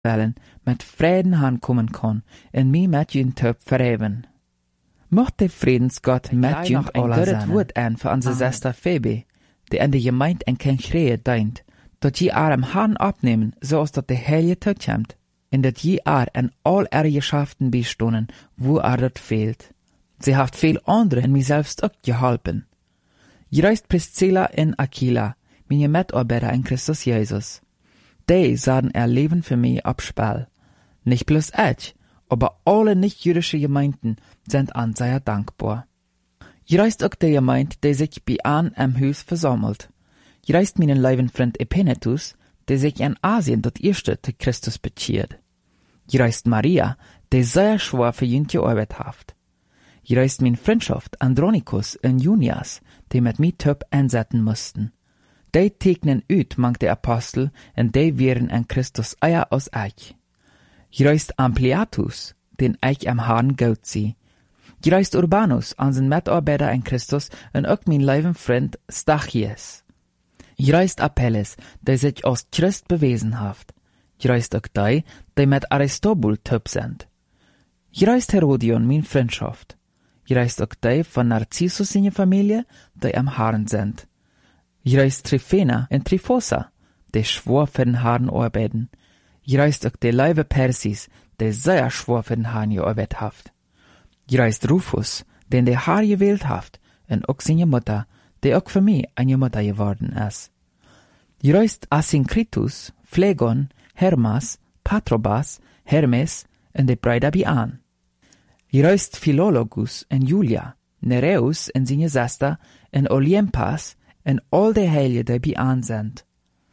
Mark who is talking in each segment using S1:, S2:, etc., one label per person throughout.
S1: Wellen mit Frieden hankommen kann und mich mit jünt töp verheben. Mocht der Friedensgott mit jünt ein gutes Wort an für unsere Schwester Phoebe, die in der Gemeinde in kein Schreie deint, dat je am Hahn abnehmen, zoals dat de Heilige toekomt, en dat je in all ihre Geschäften bestonen, wo dat fehlt. Sie hat viel andere en mij selbst ook geholpen. Je reist Priscilla en Aquila, meine Mitarbeiter in Christus Jesus. Die sahen Leben für mich abspiel. Nicht bloß ich, aber alle nicht-jüdische Gemeinden sind an sehr dankbar. Je reist auch die Gemeinde, die sich bei an am Haus versammelt. Je reist meinen lieben Freund Epenetus, der sich in Asien das erste zu Christus bekehrt. Je reist Maria, die sehr schwer für ihn gearbeitet hat. Je reist mein Freundschaft Andronicus und Junias, die mit mir töp einsetzen mussten. Die tegnen ut mang der Apostel und die wären in Christus eier aus euch. Je reist Ampliatus, den ich am Herrn gut sie. Je reist Urbanus, unseren Mitarbeiter in Christus und auch mein lieben Freund Stachys. Je reist Apelles, der sich als Christ bewiesen hat. Je reist auch die mit Aristobul töp sind. Je reist Herodion, mein Freundschaft. Je reist auch die von Narcissus seine Familie, die am Herrn sind. Je reist Tryphena und Tryphosa, die schwor für den Herrn arbeiten. Je reist auch die Leibe Persis, die sehr schwor für den Herrn gearbeitet hat. Je reist Rufus, den der Herr gewählt hat, und auch seine Mutter, die auch für mich eine Mutter geworden ist. Je reist Asyncritus, Phlegon, Hermas, Patrobas, Hermes und die Brüder an. Je reist Philologus und Julia, Nereus und seine Schwester und Olympas und all die Heiligen, die bei an sind.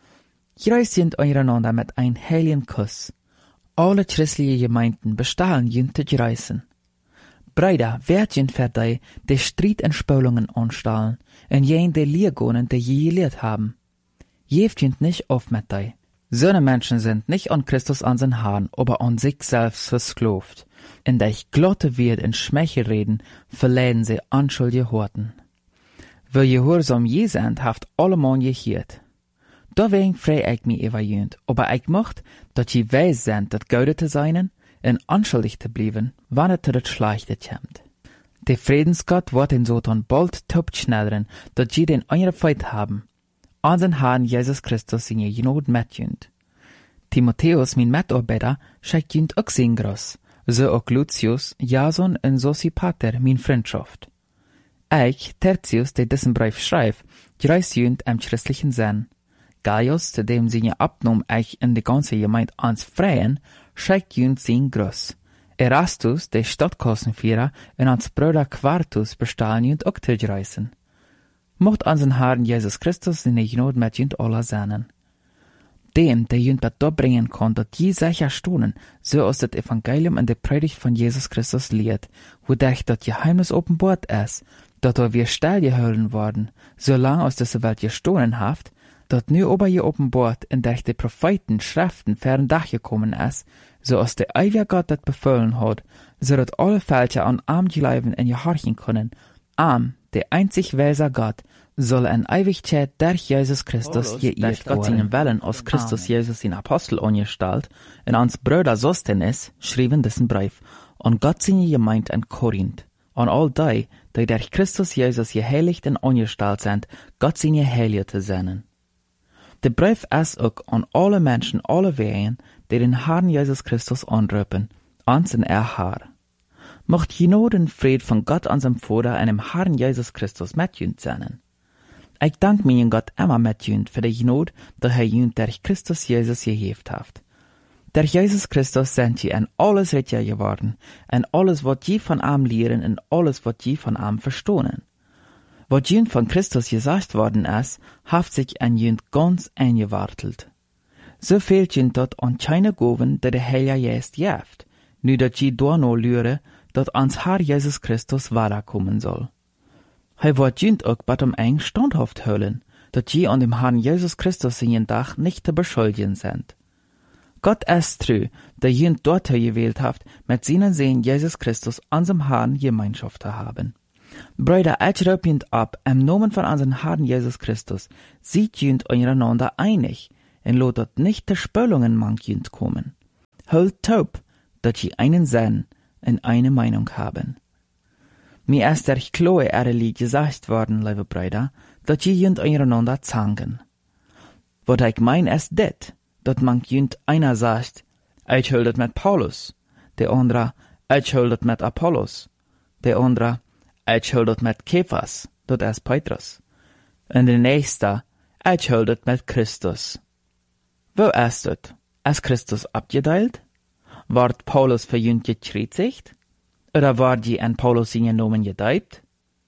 S1: Je reist jünt eureinander mit ein heiligen Kuss. Alle christliche Gemeinden bestehen jünt zu reisen. Brüder, werd jünt für die Streit und Spülungen anstellen und jen die Lehrgonen, die je gelehrt haben. Jeft jünt nicht auf mit die. Söne Menschen sind nicht an Christus an den Herrn, aber an sich selbst versklavt. In der ich glotte wird in Schmeichel reden, verleiden sie anschuldige Horten. Wer gehorsam je sind, haft allemal gehiert. Deswegen frei ich mich über jünt, aber ich mocht, dat je weiß sind, dat Gaude zu seinen, und anschuldig zu bleiben, wann es das Schlechte kommt. Der Friedensgott wird den Sotan bald top schnelleren, dat je den eure Feit haben. An den Herrn Jesus Christus in je Genot mitjünt. Timotheus, mein Mitarbeiter, schickt jünt auch sein Groß, so auch Lucius, Jason und Sosipater, mein Freundschaft. Ich, Tertius, der diesen Brief schreibt, reist jünt im christlichen Sinn. Gaius, zu dem seine Abnahme ich in die ganze Gemeinde ans Freien, schickt jünt sein Groß. Erastus, der Stadtkassenführer, und ans Bruder Quartus bestahlen jünt auch zu reisen. Mocht unseren Herrn Jesus Christus in der Genot mit jünt aller seinen. Dem, der jünt dort bringen kann, dat je sicher stonen, so aus das Evangelium in der Predigt von Jesus Christus lehrt, wodurch das Geheimnis offenbart ist, dat wir still gehalten worden, solange aus dieser Welt gestohlen haft, dat nu aber je offenbart, in der die Propheten Schriften fern Dach gekommen ist, so aus der ewige Gott dat befohlen hat, so dat alle Fälscher an arm bleiben in gehorchen können. Arm, der einzig weise Gott, soll in Ewigkeit durch Jesus Christus geirrt Gott seinen Willen aus Christus Jesus in Apostel angestellt, und ans Brüder Sostenes schrieben diesen Brief, und Gott seine Gemeinde in Korinth, an all die durch Christus Jesus geheiligt und angestellt sind, Gott seine Heilige zu senden. Der Brief ist auch an alle Menschen, alle Wehen, die den Herrn Jesus Christus anrufen, ans in Herr. Mocht Genot und Fried von Gott unserem Vater und dem Herrn Jesus Christus mit jünt sein. Ich dank meinen Gott immer mit jünt für die Genot, die jünt durch Christus Jesus gegeben hat. Durch Jesus Christus sind je in alles richtig geworden, in alles, was je von ihm lehren, und alles, was je von ihm verstohnen. Was jünt von Christus gesagt worden ist, haft sich an jünt ganz eingewartelt. So fehlt jünt dort an keine Goven, die der Heilige Geist jeft, nu dat je dorno lüre, dat ans Herr Jesus Christus weiterkommen soll. Hij wird jünt auch bei dem eng standhaft höllen, dat je an dem Herrn Jesus Christus in den Dach nicht zu beschuldigen sind. Gott ist treu, der jünt dort gewählt hat, mit seinen Sehen Jesus Christus an dem Herrn Gemeinschaft zu haben. Brüder, ich rüb jünt ab, im Namen von unserem Herrn Jesus Christus, sieht jünt einander einig, und lotet nicht der Spölungen mang jünt kommen. Hört taub, dat je einen Sinn und eine Meinung haben. Mir ist der kloe erlich gesagt worden, liebe Brüder, dat je jünt einander zangen. Wat ich mein ist dit, dat man jünt einer sagt, ich hüldet mit Paulus, der andere, ich hüldet mit Apollos, der andere, ich hüldet mit Kephas, dat ist Petrus, und der nächste, ich hüldet mit Christus. Wo ist het? Ist Christus abgedeilt? Ward Paulus für jünt gekreuzigt? Oder ward je an Paulus in Nomen gedeibt?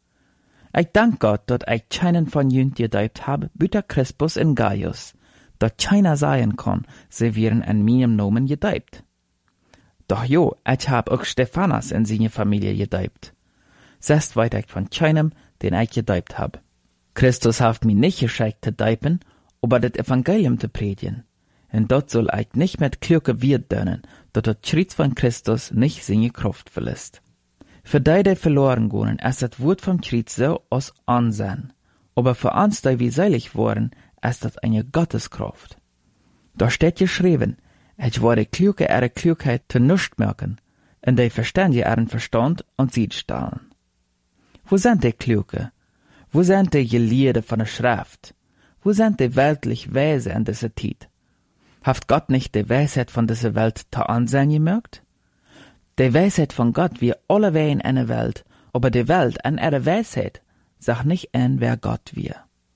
S1: Ich dank Gott, dat ich keinen von jünt gedeibt habe, büter Crispus und Gaius, dat keiner sein kann, sie wären an meinem Nomen gedeibt. Doch jo, ich hab auch Stephanas in seine Familie gedeibt. Sest weit ich von keinem, den ich gedeibt hab. Christus haft mich nicht geschickt zu deipen, aber das Evangelium zu predigen. Und dort soll ich nicht mit Klüge wird dönen, dat das Schritt von Christus nicht seine Kraft verlässt. Für die verloren gehen, ist das Wort vom Schritt so aus Ansehen. Aber für uns, die wir selig waren, ist das eine Gotteskraft. Da steht geschrieben, ich werde Klüge ihre Klugheit zu nichts merken, und die Verständige ihren Verstand und Sied stellen. Wo sind die Klüge? Wo sind die Gelehrten von der Schrift? Wo sind die weltlich Weise in dieser Zeit? Haft Gott nicht die Weisheit von dieser Welt zu ansehen gemerkt? Die Weisheit von Gott wie alle Wehen in der Welt, aber die Welt an ihrer Weisheit sagt nicht an, wer Gott wir.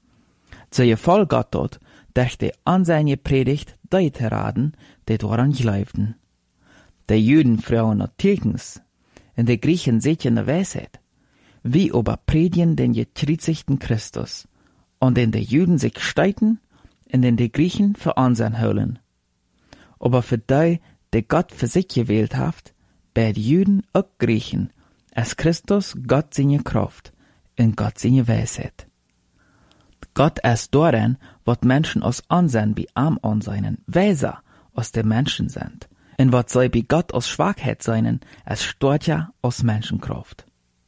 S1: So voll Gott dort, durch die Ansehen gepredigt, die zu raten, die daran glaubten. Die Juden Frauen natürlich, und die Griechen seht in der Weisheit. Wie aber predigen den gekreuzigten Christus, und in die Juden sich streiten, und in die Griechen für Ansehen holen. Aber für die Gott für sich gewählt hat, bei den Juden auch Griechen, als Christus Gott seine Kraft und Gott seine Weisheit. Gott ist darin, was Menschen aus Ansehen bei arm anseinen, weiser aus den Menschen sind, und was sie bei Gott aus Schwachheit seinen, als stärker aus Menschenkraft.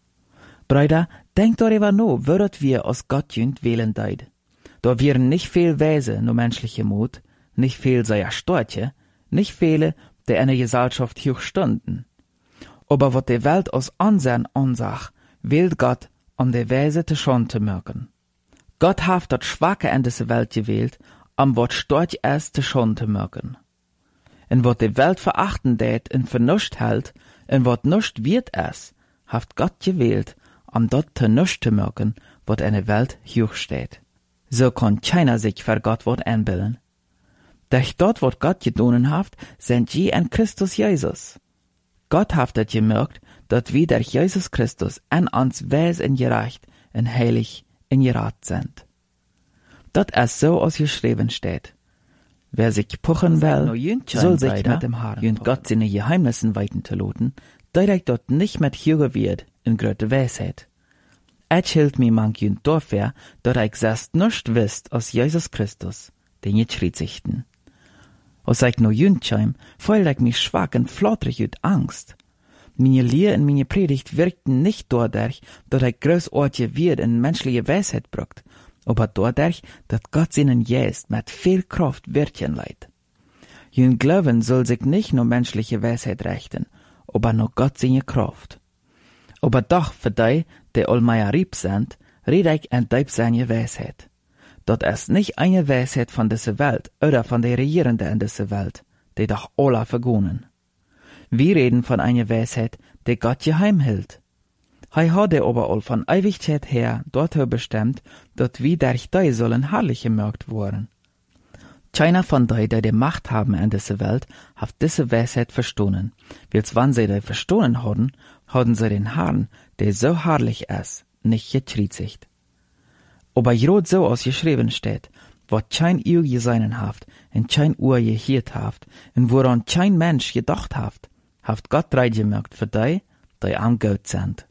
S1: Brüder, denkt darüber nach, würdet wir aus Gott jünd wählen deid. Da wären nicht viel Weise nur menschliche Mut, nicht viel sehr Stärke, nicht viele, die in der Gesellschaft hoch stunden. Aber was die Welt aus Ansehen ansach, wählt Gott, um die Weise zu schon zu merken. Gott hat das Schwache in dieser Welt gewählt, um was stark ist zu schon zu merken. Und was die Welt verachten tät und für nichts hält, und was nicht wird es, hat Gott gewählt, um dort zu nichts zu merken, was in der Welt hoch steht. So kann keiner sich für Gott was einbilden. Durch dort, was Gott getan hat, sind je in Christus Jesus. Gott hat das gemerkt, dass wir durch Jesus Christus an uns weis und gerecht und heilig und gerat sind. Das ist so, als geschrieben steht. Wer sich puchen will, soll sich mit dem Haar und Gott seine Geheimnissen weiten zu loten, direkt dort nicht mit Hüge wird in gröte Weisheit. Ich hielt mir manchmal dafür, dass ich selbst nicht wisst aus Jesus Christus, den Gekreuzigten. Als ich noch jüngscheim, fühlte ich mich schwach und flotterig und Angst. Meine Lehre und meine Predigt wirkten nicht dadurch, dass ich großartige Wert in menschliche Weisheit brucht, aber dadurch, dass Gott seinen Geist mit viel Kraft wirken leiht. Jün Glauben soll sich nicht nur menschliche Weisheit richten, aber nur Gott seine Kraft. Aber doch für die allmeier rieb sind, rede ich in deib seine Weisheit. Das ist nicht eine Weisheit von dieser Welt oder von der Regierenden in dieser Welt, die doch alle vergonnen. Wir reden von einer Weisheit, die Gott geheim hält. Er hat aber all von Ewigkeit her dorthin bestimmt, dass wir durch die sollen herrlich gemerkt worden. Keiner von die Macht haben in dieser Welt, hat diese Weisheit verstanden. Wils wann sie die verstanden haben sie den Herrn, der so herrlich ist, nicht gekreuzigt. Aber grad so aus geschrieben steht, was kein Auge gesehen haft, und kein Ohr gehört haft, und woran kein Mensch gedacht haft Gott gemerkt für die am Gott sind.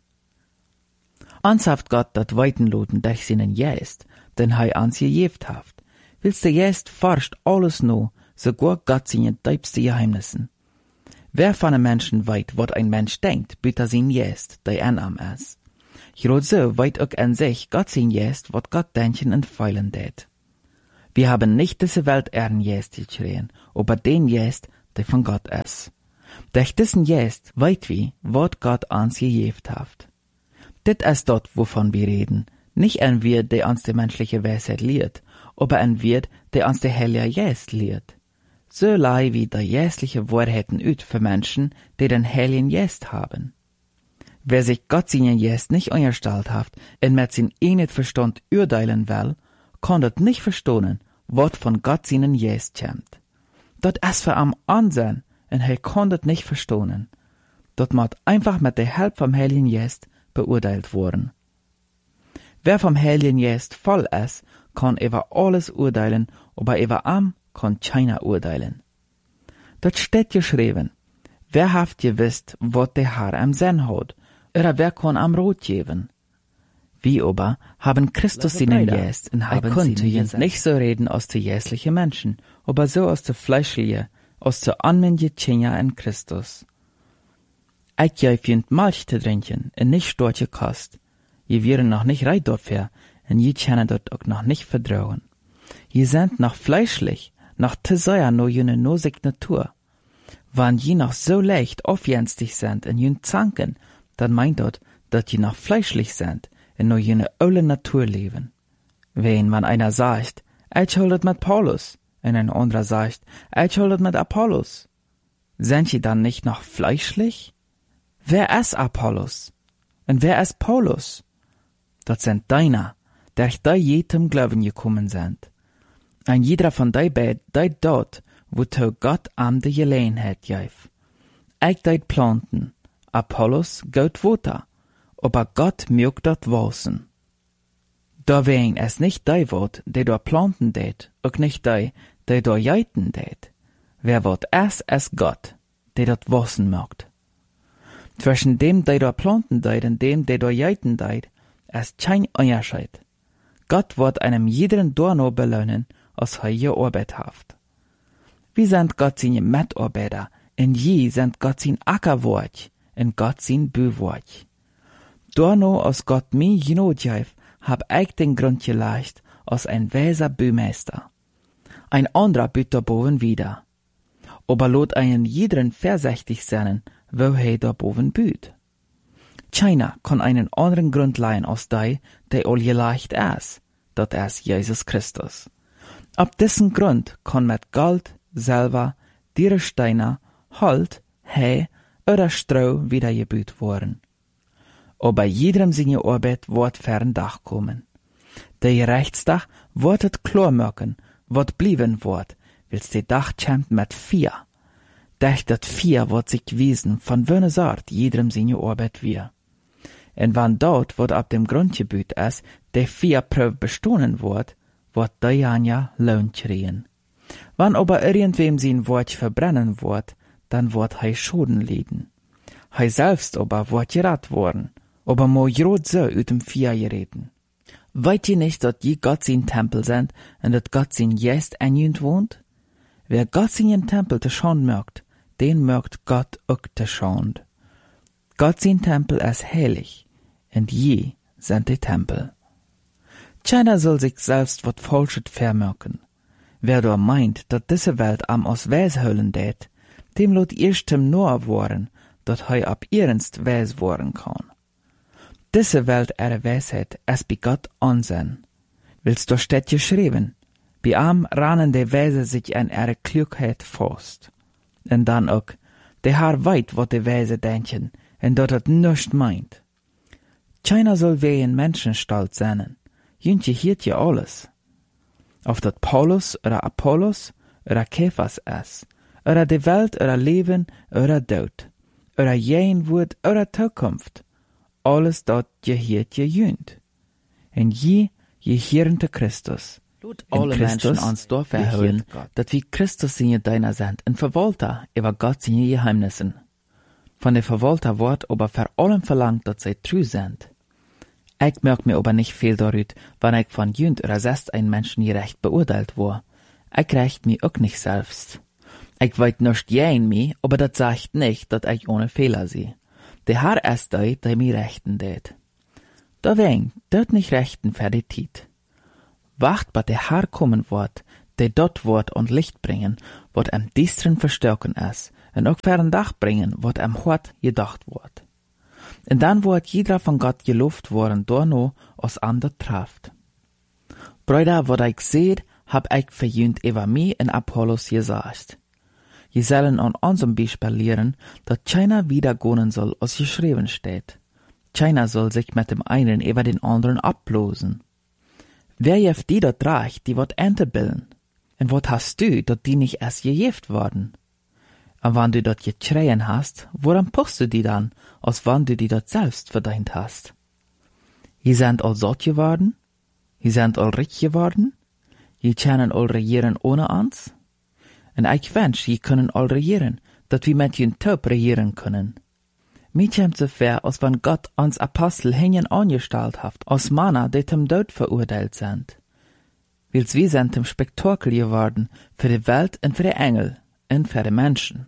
S1: Uns haft Gott dat weitenloten durch seinen Geist, den uns gegeben haft. Willst der Geist forscht alles no, sogar Gott seine tiefste Geheimnissen. Wer von einem Menschen weiß, was ein Mensch denkt, bitte sein Geist, der anam ist. Grad so weit auch an sich Gott sein Geist, was Gott denken und feilen tät. Wir haben nicht diese Welt Geist geschrien, aber den Geist, die von Gott ist. Durch diesen jest weit wie, wat Gott ans gejeft haft. Dit ist dort, wovon wir reden, nicht ein Wirt, der uns die menschliche Weisheit lehrt, aber ein Wirt, der uns der Heilige Geist lehrt. So lei wie der jästliche Wahrheiten üt für Menschen, die den Heiligen Geist haben. Wer sich Gott seinen Geist nicht unterstellt haft und mit sin enet Verstand urteilen will, kann dat nicht verstohnen, wat von Gott seinen Geist kommt. Dat ist für am Ansehen, und er kann dat nicht verstohnen. Dat moet einfach mit der Hilfe vom Heiligen Geist beurteilt worden. Wer vom Heiligen Geist voll ist, kann über alles urteilen, aber über am kann keiner urteilen. Dort steht geschrieben, wer haft gewusst, wat der Herr am Sinn hat, oder wer kann am Rot geben? Wir aber haben Christus seinen Geist und haben konnte nicht so reden aus der jästlichen Menschen, aber so aus der fleischlichen, aus der anmännlichen Kinder in Christus. Ich geif Milch zu trinken und nicht storche Kost. Je wären noch nicht reit dafür, und je können dort auch noch nicht vertrauen. Je sind noch fleischlich, noch zu sehr nur jene nosig Natur. Wann je noch so leicht aufjenstig sind in jene Zanken, dann meint dort, dass je noch fleischlich sind und nur jene olle Natur leben. Wenn man einer sagt, ich hol das mit Paulus, und ein anderer sagt, ich hol das mit Apollos, sind je dann nicht noch fleischlich? Wer ist Apollos? Und wer ist Paulus? Das sind deiner, der da jedem Glauben gekommen sind. Ein jeder von dei beid deit dort, wozu Gott am de Gelegenheit gif. Ich deit planten, Apollos gaut Water, aber Gott mögt dort wachsen. Da wegen es nicht dei Wort, der dort planten deit, auch nicht dei, der dort jeiten deit. Wer Wort es Gott, der dort wachsen mögt. Zwischen dem, der dort planten deit und dem, der dort jeiten deit, ist kein Unterschied. Gott wird einem jeden Dorno belohnen, als er gearbeitet haft. Wir sind Gott seine Mitarbeiter, und je sind Gott sein Ackerwort, und Gott sein Büwort. Dorno, als Gott mir genotgeif, hab ich den Grund gelegt, als ein weiser Bühmeister. Ein anderer büt boven wieder. Aber lot einen jeden vorsichtig sein, wo da boven büt. Keiner kann einen anderen Grund leihen als der all gelegt ist, dat ist Jesus Christus. Ab diesen Grund kann mit Gold, Silber, Dierensteiner, Holz, Heu oder Stroh wieder gebüht worden. Aber jedem seine Arbeit wird fern Dach kommen. Der Gerechtstag wird het klar machen, wat blieben wird, wils der Dach kämmt mit 4. Durch dat 4 wird sich wiesen, von welcher Sort jedem seine Arbeit wir. Und wann dort, wat ab dem Grundgebiet ist, der 4 Prüf bestohlen wird der Janja Lohn kriegen. Wann aber irgendwem sein Wort verbrennen wird, dann wird er Schoden leiden. Er selbst aber wird gerat worden, aber mo grot so ut dem 4 gereden. Weißt ihr nicht, dass je Gott sein Tempel sind und dass Gott sein Geist in jünd wohnt? Wer Gott seinen Tempel te Schand mögt, den mögt Gott auch te Schand. Gott sein Tempel ist heilig, und je sind die Tempel. Keiner soll sich selbst wat Falsches vermerken. Wer da meint, dass diese Welt am aus Weis höllen tät, dem lot erstem nur worden, dat hei ab ernst Weis worden kann. Diese Welt ihre Weisheit ist bei Gott ansehen. Willst du steht geschrieben, bei am rannen die Weise sich an ihre Klugheit fast. Und dann auch, der Herr weit, wat die Weise denken, und dat het nischt meint. Keiner soll wegen Menschen stolz sein. Jüntje hiert ja alles. Auf dat Paulus oder Apollos oder Kephas ist, oder die Welt oder Leben oder Tod, oder jen Wort oder Zukunft, alles dort gehiert jünt. Und je hieren te Christus. In Christus ans Dorf erhöhen, dat wie Christus seine Deiner sind, und Verwalter über Gott seine Geheimnissen. Von der Verwalter wird aber vor allem verlangt, dass sie treu sind. Ich merk mir aber nicht viel darüber, wann ich von jünd oder sest ein Menschen gerecht beurteilt war. Ich recht mich auch nicht selbst. Ich weiß nicht jen mich, aber das sagt nicht, dass ich ohne Fehler sehe. Der Herr ist der mir rechten tät. Deswegen, dort nicht rechten für die Tiet. Wacht, bis der Herr kommen wird, der dort wird und Licht bringen, wat am diesteren verstärken is, en ook ver een dag brengen, wat am hart gedacht wordt. En dan wordt jeder van God geloofd worden, doorno als ander traft. Brüder, wat ik zeid, hab ik verjünt über mij en Apollos gesagt. Je zullen an unserem Beispiel lehren, dat keiner wieder gehen soll, als geschrieben steht. Keiner soll sich mit dem einen über den anderen ablosen. Wer jeft die dort reicht, die wat Ente billen? En wat hast du, dat die nicht erst gejeft worden? Und wann du dort geschreien hast, woran pochst du die dann, als wann du die dort selbst verdient hast? Je sind all zot geworden? Je sind all rich geworden? Je können all regieren ohne uns? En ich wünsch, je können all regieren, dat wir mit jen Töp regieren können. Mir kommt so ver, als wenn Gott uns Apostel hängen angestellt hat, als Männer, die zum Tod verurteilt sind. Weil wir sind zum Spektakel geworden, für die Welt und für die Engel und für die Menschen.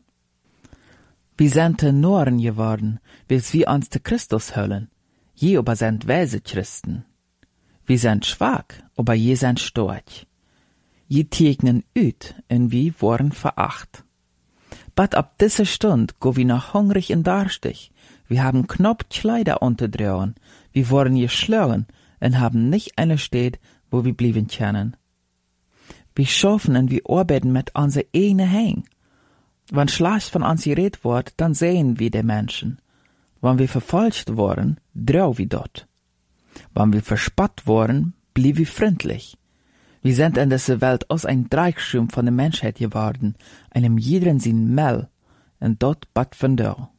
S1: Wir sind die Noren geworden, weil wir uns zu Christus hüllen. Je aber sind weise Christen. Wir sind schwach, aber je sind stark. Je tegnen ut, und wir worden veracht. But ab dieser Stund go wir noch hungrig und durstig. Wir haben knapp Kleider unterdrehen. Wir wurden geschlagen und haben nicht eine Stadt, wo wir blieben können. Wir schaffen und wir arbeiten mit unser eigenen Händen. Wenn schlecht von uns geredet wird, dann sehen wir die Menschen. Wenn wir verfolgt worden, drehen wir dort. Wenn wir verspott worden, blieben wir freundlich. Wir sind in dieser Welt aus ein Dreichschirm von der Menschheit geworden, einem jeden sein Mel, und dort bat von der.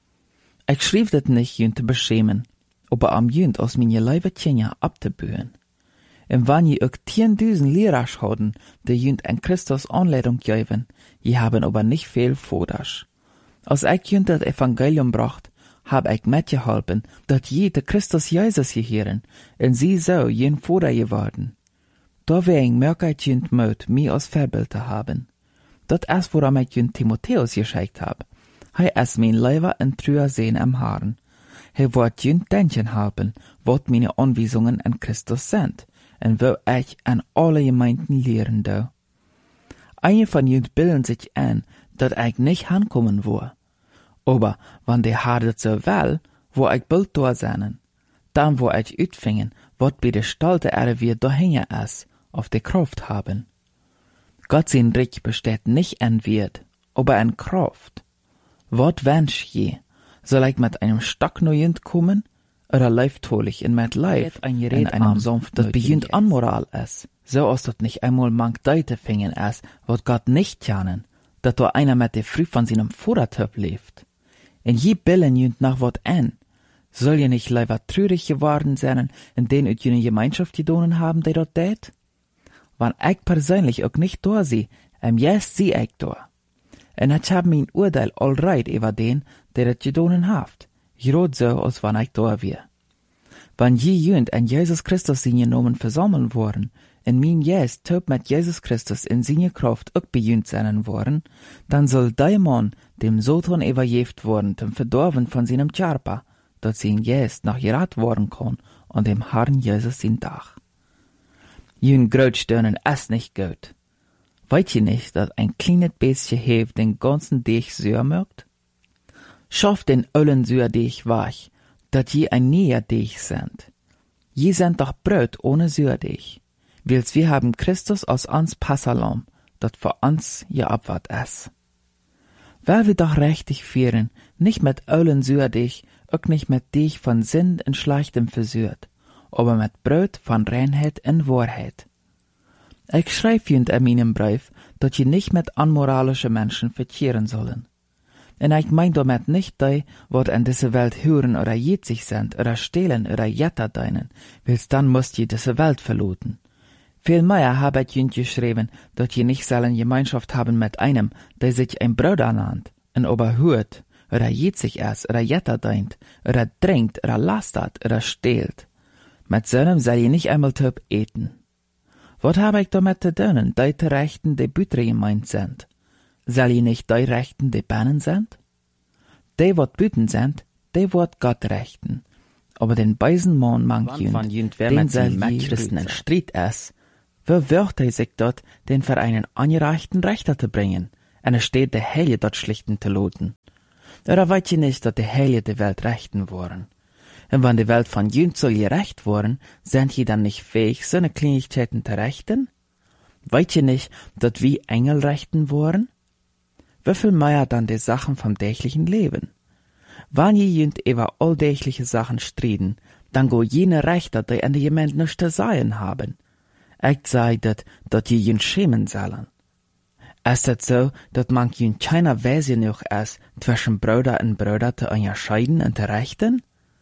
S1: Ich schrieb das nicht, jünt zu beschämen, aber am jünt aus meine Leibe Kinder abzubühen. Und wenn je auch 10.000 Lehrer schauen, die jünt an Christus Anleitung geben, je haben aber nicht viel Fodasch. Als ich jünt das Evangelium bracht, hab ich mitgeholfen, dat je de Christus Jesus gehören, und sie so jen Foder geworden. Deswegen merke ich jünt Mut, mir als Vorbild zu haben. Dat ist, woran ich jünt Timotheus geschickt hab. Hij ist mein Leiber und trüher Sehen am Haaren. Hij wird jünt denken haben, wat meine Anweisungen an Christus sind, und wo ich an alle Gemeinden lehren do. Einige von jünt bilden sich ein, dat ich nicht hankommen wo. Aber wenn die Haare so will, wo ich bald da sein, dann wo ich utfingen, wat bei der Stalte wir dahinter ist, auf die Kraft haben. Gott sein Reich besteht nicht an Wert, aber an Kraft. Wat wünsch je? Soll ich mit einem Stock neuend kommen? Oder leiftolig in mit Leif in einem Sumpf, das beginnt Unmoral ist, so als das nicht einmal mank Deute fingen ist, wat Gott nicht kennen, dat da einer mit der Früh von seinem Vordertöp lebt. In je billen jünt nach wat an. Soll je nicht leider trürig geworden sein, in den ut jene Gemeinschaft gedonen haben, die dort tät? Wann ich persönlich auch nicht da sie, jetzt sie ich da. Und ich hab mein Urteil allreit über den, der das gedonen haft. Grad so, als wann ich da wär. Wann je jünt an Jesus Christus seine Nomen versammeln worden, in mein Jes töp mit Jesus Christus in seine Kraft auch bejünt sein worden, dann soll der Mann dem Satan überjeft worden, zum Verdorben von seinem Körper, dat sein Jes noch gerat worden kann, an dem Herrn Jesus sein Tag. Jün Grötstönen ist nicht gut. Weißt ihr nicht, dass ein kleines bisschen Hefe den ganzen Deich süß mögt? Schaff den ollen süß Deich weich, dat je ein näher Deich sind. Je sind doch Brot ohne süß Deich, weils wir haben Christus aus uns Passalam, dat für uns je abwart ist. Weil wir doch richtig führen, nicht mit ollen süß Deich, auch nicht mit Deich von Sinn und Schlechtem versührt, aber mit Brot von Reinheit und Wahrheit. Ich schreib jünt in meinem Brief, dat je nicht mit unmoralischen Menschen verkehren sollen. Und ich mein damit nicht die, wat in dieser Welt hören oder jetzig sind, oder stehlen oder jetter deinen, weils dann musst je diese Welt verloten. Vielmehr habe ich jünt geschrieben, dat je nicht sollen Gemeinschaft haben mit einem, der sich ein Bruder nannt, und aber hört, oder jetzig ist, oder jetter deint, oder trinkt, oder lastert, oder stehlt. Mit so einem soll je nicht einmal Töp eten. Wat habe ich damit zu tun, die Rechten, die Bütre gemeint sind? Soll je nicht die Rechten, die Bannen sind? Die, wat Büten sind, die wat Gott rechten. Aber den beisen Mann mank jünt, den soll je Christen in Streit ist, wo wird sich dort, den für einen angereichten Rechter zu bringen, en er steht de Heilige dort schlichten te loten. Oder weet je nicht, dat de Heilige de Welt rechten worden? En wann de Welt van jünt soll gerecht worden, sind je dann nicht fähig, so ne Kleinigkeiten te rechten? Weet je nicht, dat wie Engel rechten worden? Wieviel mehr dann die Sachen vom täglichen Leben? Wann je jünt über alldächliche Sachen striden, dann go jene Rechter, die an die jemand nichts zu sagen haben. Ich sei dat je jünt schämen sollen. Ist es so, dat man jünt keiner Weise noch ist, zwischen Brüder und Brüder zu unterscheiden und zu rechten?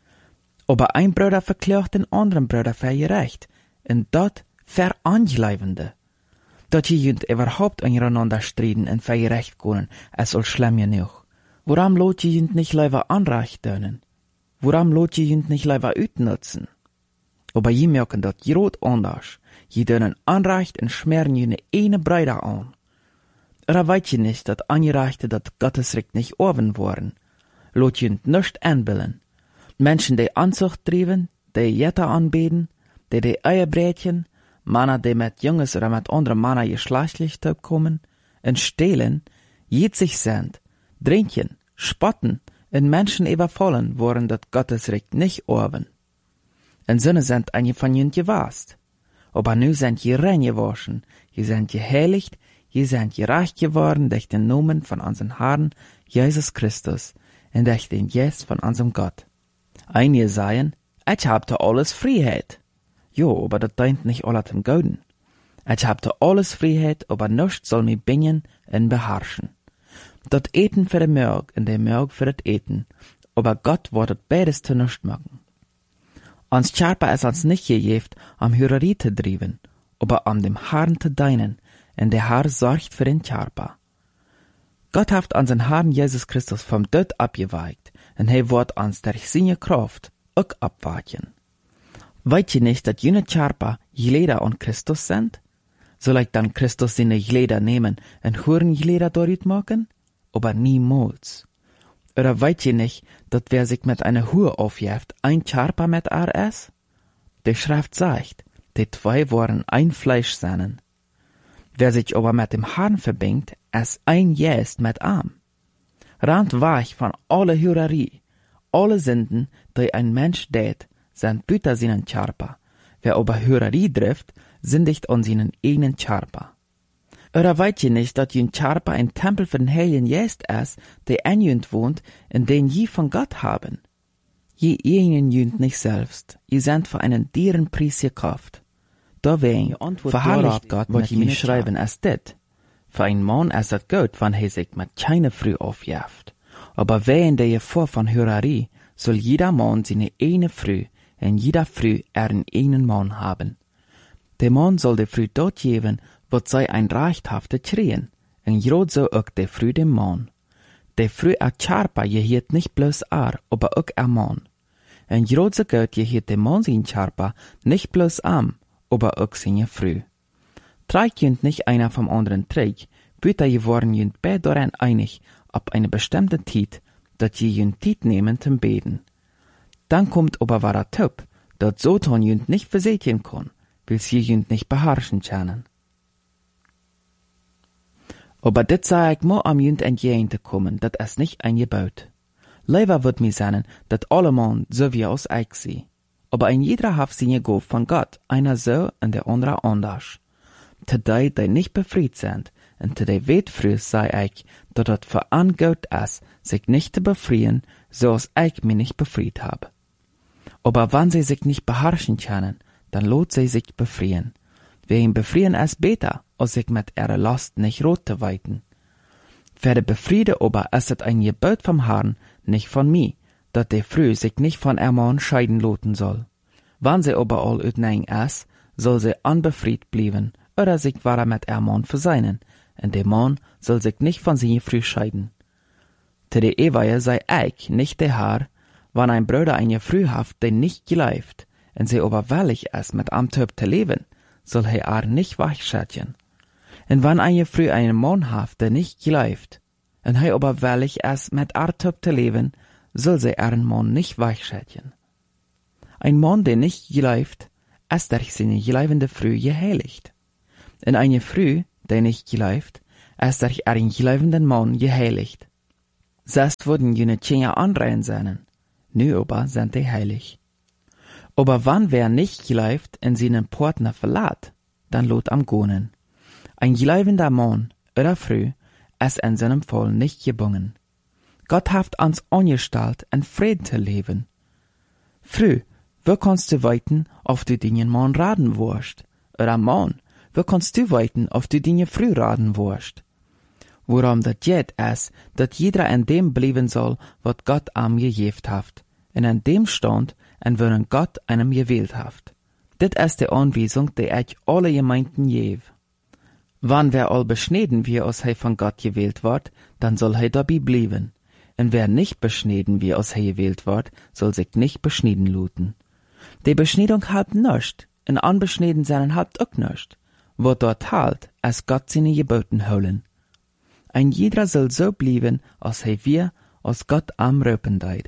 S1: Aber ein Bruder verklagt den anderen Bruder für gerecht, und dat verangeleivende. Dat je jünt überhaupt untereinander striden und für gerecht können, ist all schlimm genug. Warum lot je jünt nicht lieber Anrecht dönen? Warum lot je jünt nicht lieber utnutzen? Aber je merken dat groot anders. Je dönen Anrecht und schmeren jene eine Bruder an. Oder weet je nicht, dat Angerechte dat Gottesrecht nicht oben worden? Lot jünt nicht anbillen. Menschen, die Anzucht trieben, die Jetter anbeten, die Eierbrätchen, Männer, die mit Junges oder mit anderen Männern geschlechtlich kommen, und stehlen, jitzig sind, trinken, spotten, und Menschen überfallen, worden dat Gottesrecht nicht oben. Und Sinne sind einige von jünt gewast. Aber nu sind je rein gewaschen, je sind geheiligt, je sind gerecht geworden durch den Namen von unserem Herrn Jesus Christus und durch den Geist von unserem Gott. Einige sagen, ich hab da alles Freiheit. Jo, aber das deint nicht alle zum Gouden. Ich hab da alles Freiheit, aber nichts soll mich bingen und beherrschen. Dat Eten für den Mörg und der Mörg für das Eten, aber Gott wird beides zu nichts machen. Uns Charpa ist uns nicht gejeft, am Hürerie zu drieben, aber am dem Herrn zu dienen, und der Herr sorgt für den Charpa. Gott hat unseren Herrn Jesus Christus vom Tod abgeweigt, und wird uns durch seine Kraft auch abweichen. Weet je nicht, dass jene Charpa Glieder an Christus sind? Soll ich dann Christus seine Glieder nehmen und hören Glieder dort machen? Aber niemals. Oder weet je nicht, dass wer sich mit einer Hure aufjäft, ein Charpa mit ist? Die Schrift sagt, die zwei wollen ein Fleisch sein. Wer sich aber mit dem Herrn verbindet, ist ein Geist mit ihm. Rand weich von alle Hürerie, alle Sünden, die ein Mensch tät, sind büter seinen Charpa. Wer aber Hürerie trifft, sündigt an seinen eigenen Charpa. Oder weet je nicht, dass ein Charpa ein Tempel für den Heiligen Geist ist, der in jünt wohnt, in den je von Gott haben? Je ihnen jünt nicht selbst, je sind für einen dearen Preis gekauft. Da wen verherrlicht Gott, was je mir schreiben, ist dit. Für ein Mann ist das gut, wenn er sich mit keiner Früh aufjäft. Aber wen der vor von Hürerie, soll jeder Mann seine eine Früh, und jeder Früh einen einen Mann haben. Der Mann soll der Früh dort geben, wat sei ein rechthafte Trien, und jod so auch der Früh dem Mann. Der Früh a Charpa jehiet nicht bloß aber auch a Mann. Und jod so gut jehiet der Mann sein Charpa nicht bloß aber auch seine Früh. Trägt jünd nicht einer vom anderen Träg, büter geworden jünd beid daran einig, ab eine bestimmte Zeit, dat je jünd Zeit nehmen zum Beten. Dann kommt aber war der Typ, dat so ton jünd nicht versätigen kann, will sie jünd nicht beherrschen können. Aber dit sei ich mo am jünd entgegen zu kommen, dat es nicht eingebaut. Leider wird mir sagen, dat alle Mann so wie aus ich sie. Aber ein jeder hat seine Gabe von Gott, einer so und der andere anders. Zu die nicht befreit sind, und zu die weet früh sei ich, dat het für an Gott ist, sich nicht zu befreien, so als ich mich nicht befreit habe. Aber wenn sie sich nicht beherrschen können, dann lot sie sich befreien. Wer ihn befreien ist besser, als sich mit ihrer Last nicht rot zu weiten. Für die Befriede aber ist es ein Gebot vom Herrn, nicht von mir, dat der Früh sich nicht von ihr Mann scheiden loten soll. Wenn sie aber all utnein ist, soll sie unbefreit bleiben, oder sich wahrer mit ihr Mann verseinen, und der Mann soll sich nicht von seiner Früh scheiden. Zu der Ewehe sei ich, nicht der Herr, wenn ein Bruder eine Früh haft, der nicht geleift, und sie aber willig ist, mit am Typ zu leben, soll er nicht weichschätzen. Und wenn eine Früh einen Mann haft, der nicht geleift, und er aber willig ist, mit am Typ zu leben, soll sie ihren Mann nicht weichschätzen. Ein Mann, der nicht geleift, ist durch seine geleivende Früh geheiligt. Und eine Früh, der nicht geleift, als durch einen gläubenden Mann geheiligt. Selbst wurden jene Tjener anreihen seinen, nu aber sind die heilig. Aber wann wer nicht gläubt in seinen Partner verlässt, dann lot am Gonen. Ein gläubender Mann oder Frau ist in seinem Fall nicht gebunden. Gott hat uns angestellt, in Frieden zu leben. Frau, wo kannst du weiten, ob du den Mann raten wirst? Oder Mann, wo kannst du weiten, ob du den Frau raten wirst? Worum das geht, ist, dass jeder in dem bleiben soll, was Gott ihm gegeben hat, und in dem Stand, in worin Gott einem gewählt hat. Dit ist die Anweisung, die ich alle Gemeinden gebe. Wann wer all beschneden wie als er von Gott gewählt wird, dann soll er dabei bleiben. Und wer nicht beschneden wie als er gewählt wird, soll sich nicht beschneden luten. Die Beschneidung halt nischt, und anbeschneden seinen halt auch nischt. Wo dort halt, als Gott seine Geboten holen. Ein jeder soll so bleiben, als er wir, als Gott am Röpen deit.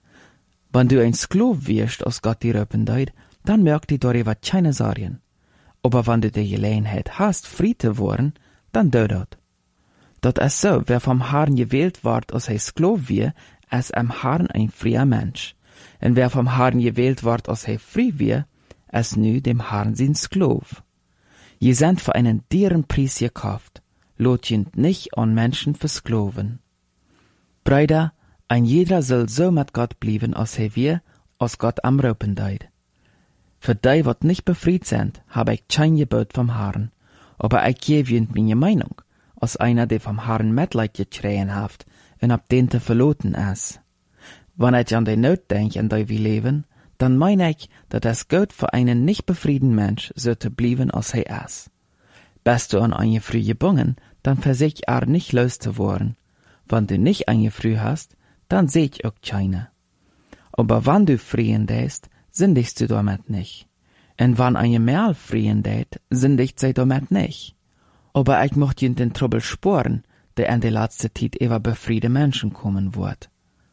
S1: Wenn du ein Sklav wirst, als Gott die Röpen deit, dann merkt die darüber keine Sorgen. Aber wenn du die Gelegenheit hast, frei zu werden, dann do dat. Dat ist so, wer vom Herrn gewählt wird, als ein Sklav wird, ist am Herrn ein freier Mensch. Und wer vom Herrn gewählt wird, als er frei wird, ist nu dem Herrn sein Sklav. Je sind für einen dearen Preis gekauft. Lot jent nicht an Menschen versklaven. Brüder, ein jeder soll so mit Gott bleiben, als er wir, als Gott am Röpen deit. Für die, wat nicht befried sind, habe ich kein Gebot vom Herrn, aber ich gebe jent meine Meinung, als einer, der vom Herrn Mitleid gekriegen hat, und ab den te verloten ist. Wenn ich an die Not denk, in der wir leben, dann meine ich, dass es gut für einen nicht befrieden Mensch sollte bleiben, als er ist. Bist du an eine Früh gebunden, dann versich nicht loszuwerden. Wenn du nicht eine Früh hast, dann seht auch keine. Aber wenn du frieren däst, sündigst du damit nicht. Und wenn eine Merl frieren dät, sündigt sie damit nicht. Aber ich möchte in den Trouble sporen, der in der letzten Zeit über befriede Menschen kommen wird.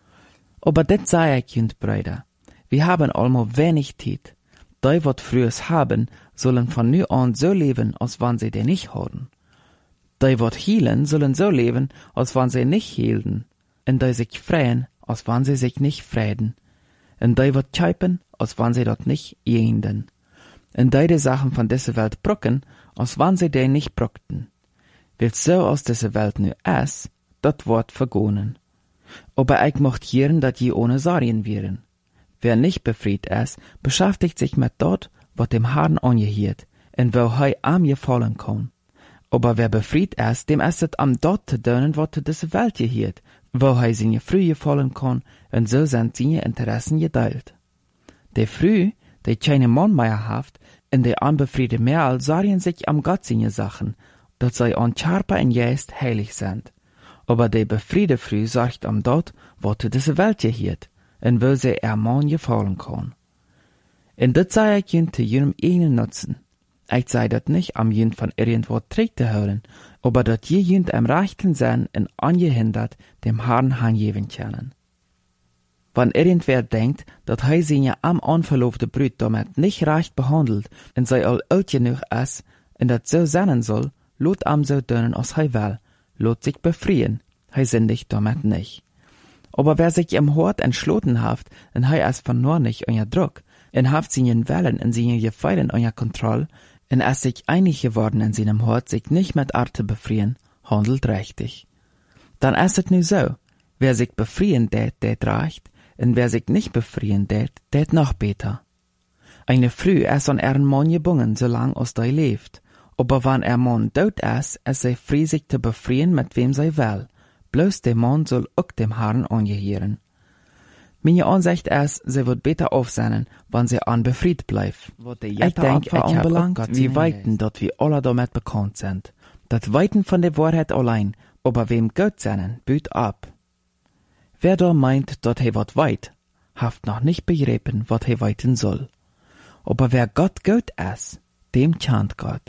S1: Aber das sei ich, Brüder. Wir haben allmo wenig Zeit. Die, wat frühes haben, sollen von nu an so leben, als wenn sie den nicht haben. Die, wat hielen, sollen so leben, als wenn sie nicht hielten. Und die sich freien, als wenn sie sich nicht freiden. Und die, wat tjeipen, als wenn sie dort nicht jehenden. Und die Sachen von dieser Welt brücken, als wenn sie den nicht brückten. Weil so aus dieser Welt nu ist, dat wird vergonen. Aber ich möchte hören, dass je ohne Sorgen wären. Wer nicht befried ist, beschäftigt sich mit dort, was dem Herrn angehiert, und wo er am gefallen kann. Aber wer befried ist, dem ist es am dort zu tun, was diese Welt gehiert, wo er seine Früh gefallen kann, und so sind seine Interessen geteilt. Die Früh, die keine Mann mehr hat, und die unbefriede Merl sorgen sich am Gott seine Sachen, dass sie an Körper und Geist heilig sind. Aber die befriede Früh sorgt am dort, was diese Welt gehiert, und wo sie ihr Mann gefallen kann. Und das sei ich ihnen zu jedem einen nutzen. Ich sei das nicht, am jeden von irgendwo trägt zu hören, aber dass jeden im rechten Sinn und angehindert dem Herrn hingeben können. Wenn irgendwer denkt, dass er seine am unverlobte Brüd damit nicht recht behandelt und sei all alt genug ist und das so sein soll, lot am so tun, als er will, lot sich befreien, er sündigt damit nicht. Aber wer sich im Hort entschlossen hat, und er ist von nur nicht unter Druck, und hat seinen Willen und seine Gefallen unter Kontrolle, und ist sich einig geworden in seinem Hort, sich nicht mit Arte befreien, handelt richtig. Dann ist es nu so, wer sich befreien tät reicht, und wer sich nicht befreien tät noch besser. Eine Früh ist an ihren Mann gebunden, solange als der lebt, aber wenn ihr Mann tot ist sie frei, sich zu befreien, mit wem sie will. Bloß der Mann soll auch dem Herrn angehören. Meine Ansicht ist, sie wird besser aufsehen, wenn sie unbefreit bleibt. Ich denke, ich habe wie weiten, dass wir alle damit bekannt sind. Das Weiten von der Wahrheit allein, aber wem Gott seinen, büt ab. Wer da meint, dass er wat weit, haft noch nicht begriffen, was er weiten soll. Aber wer Gott ist, dem kennt Gott.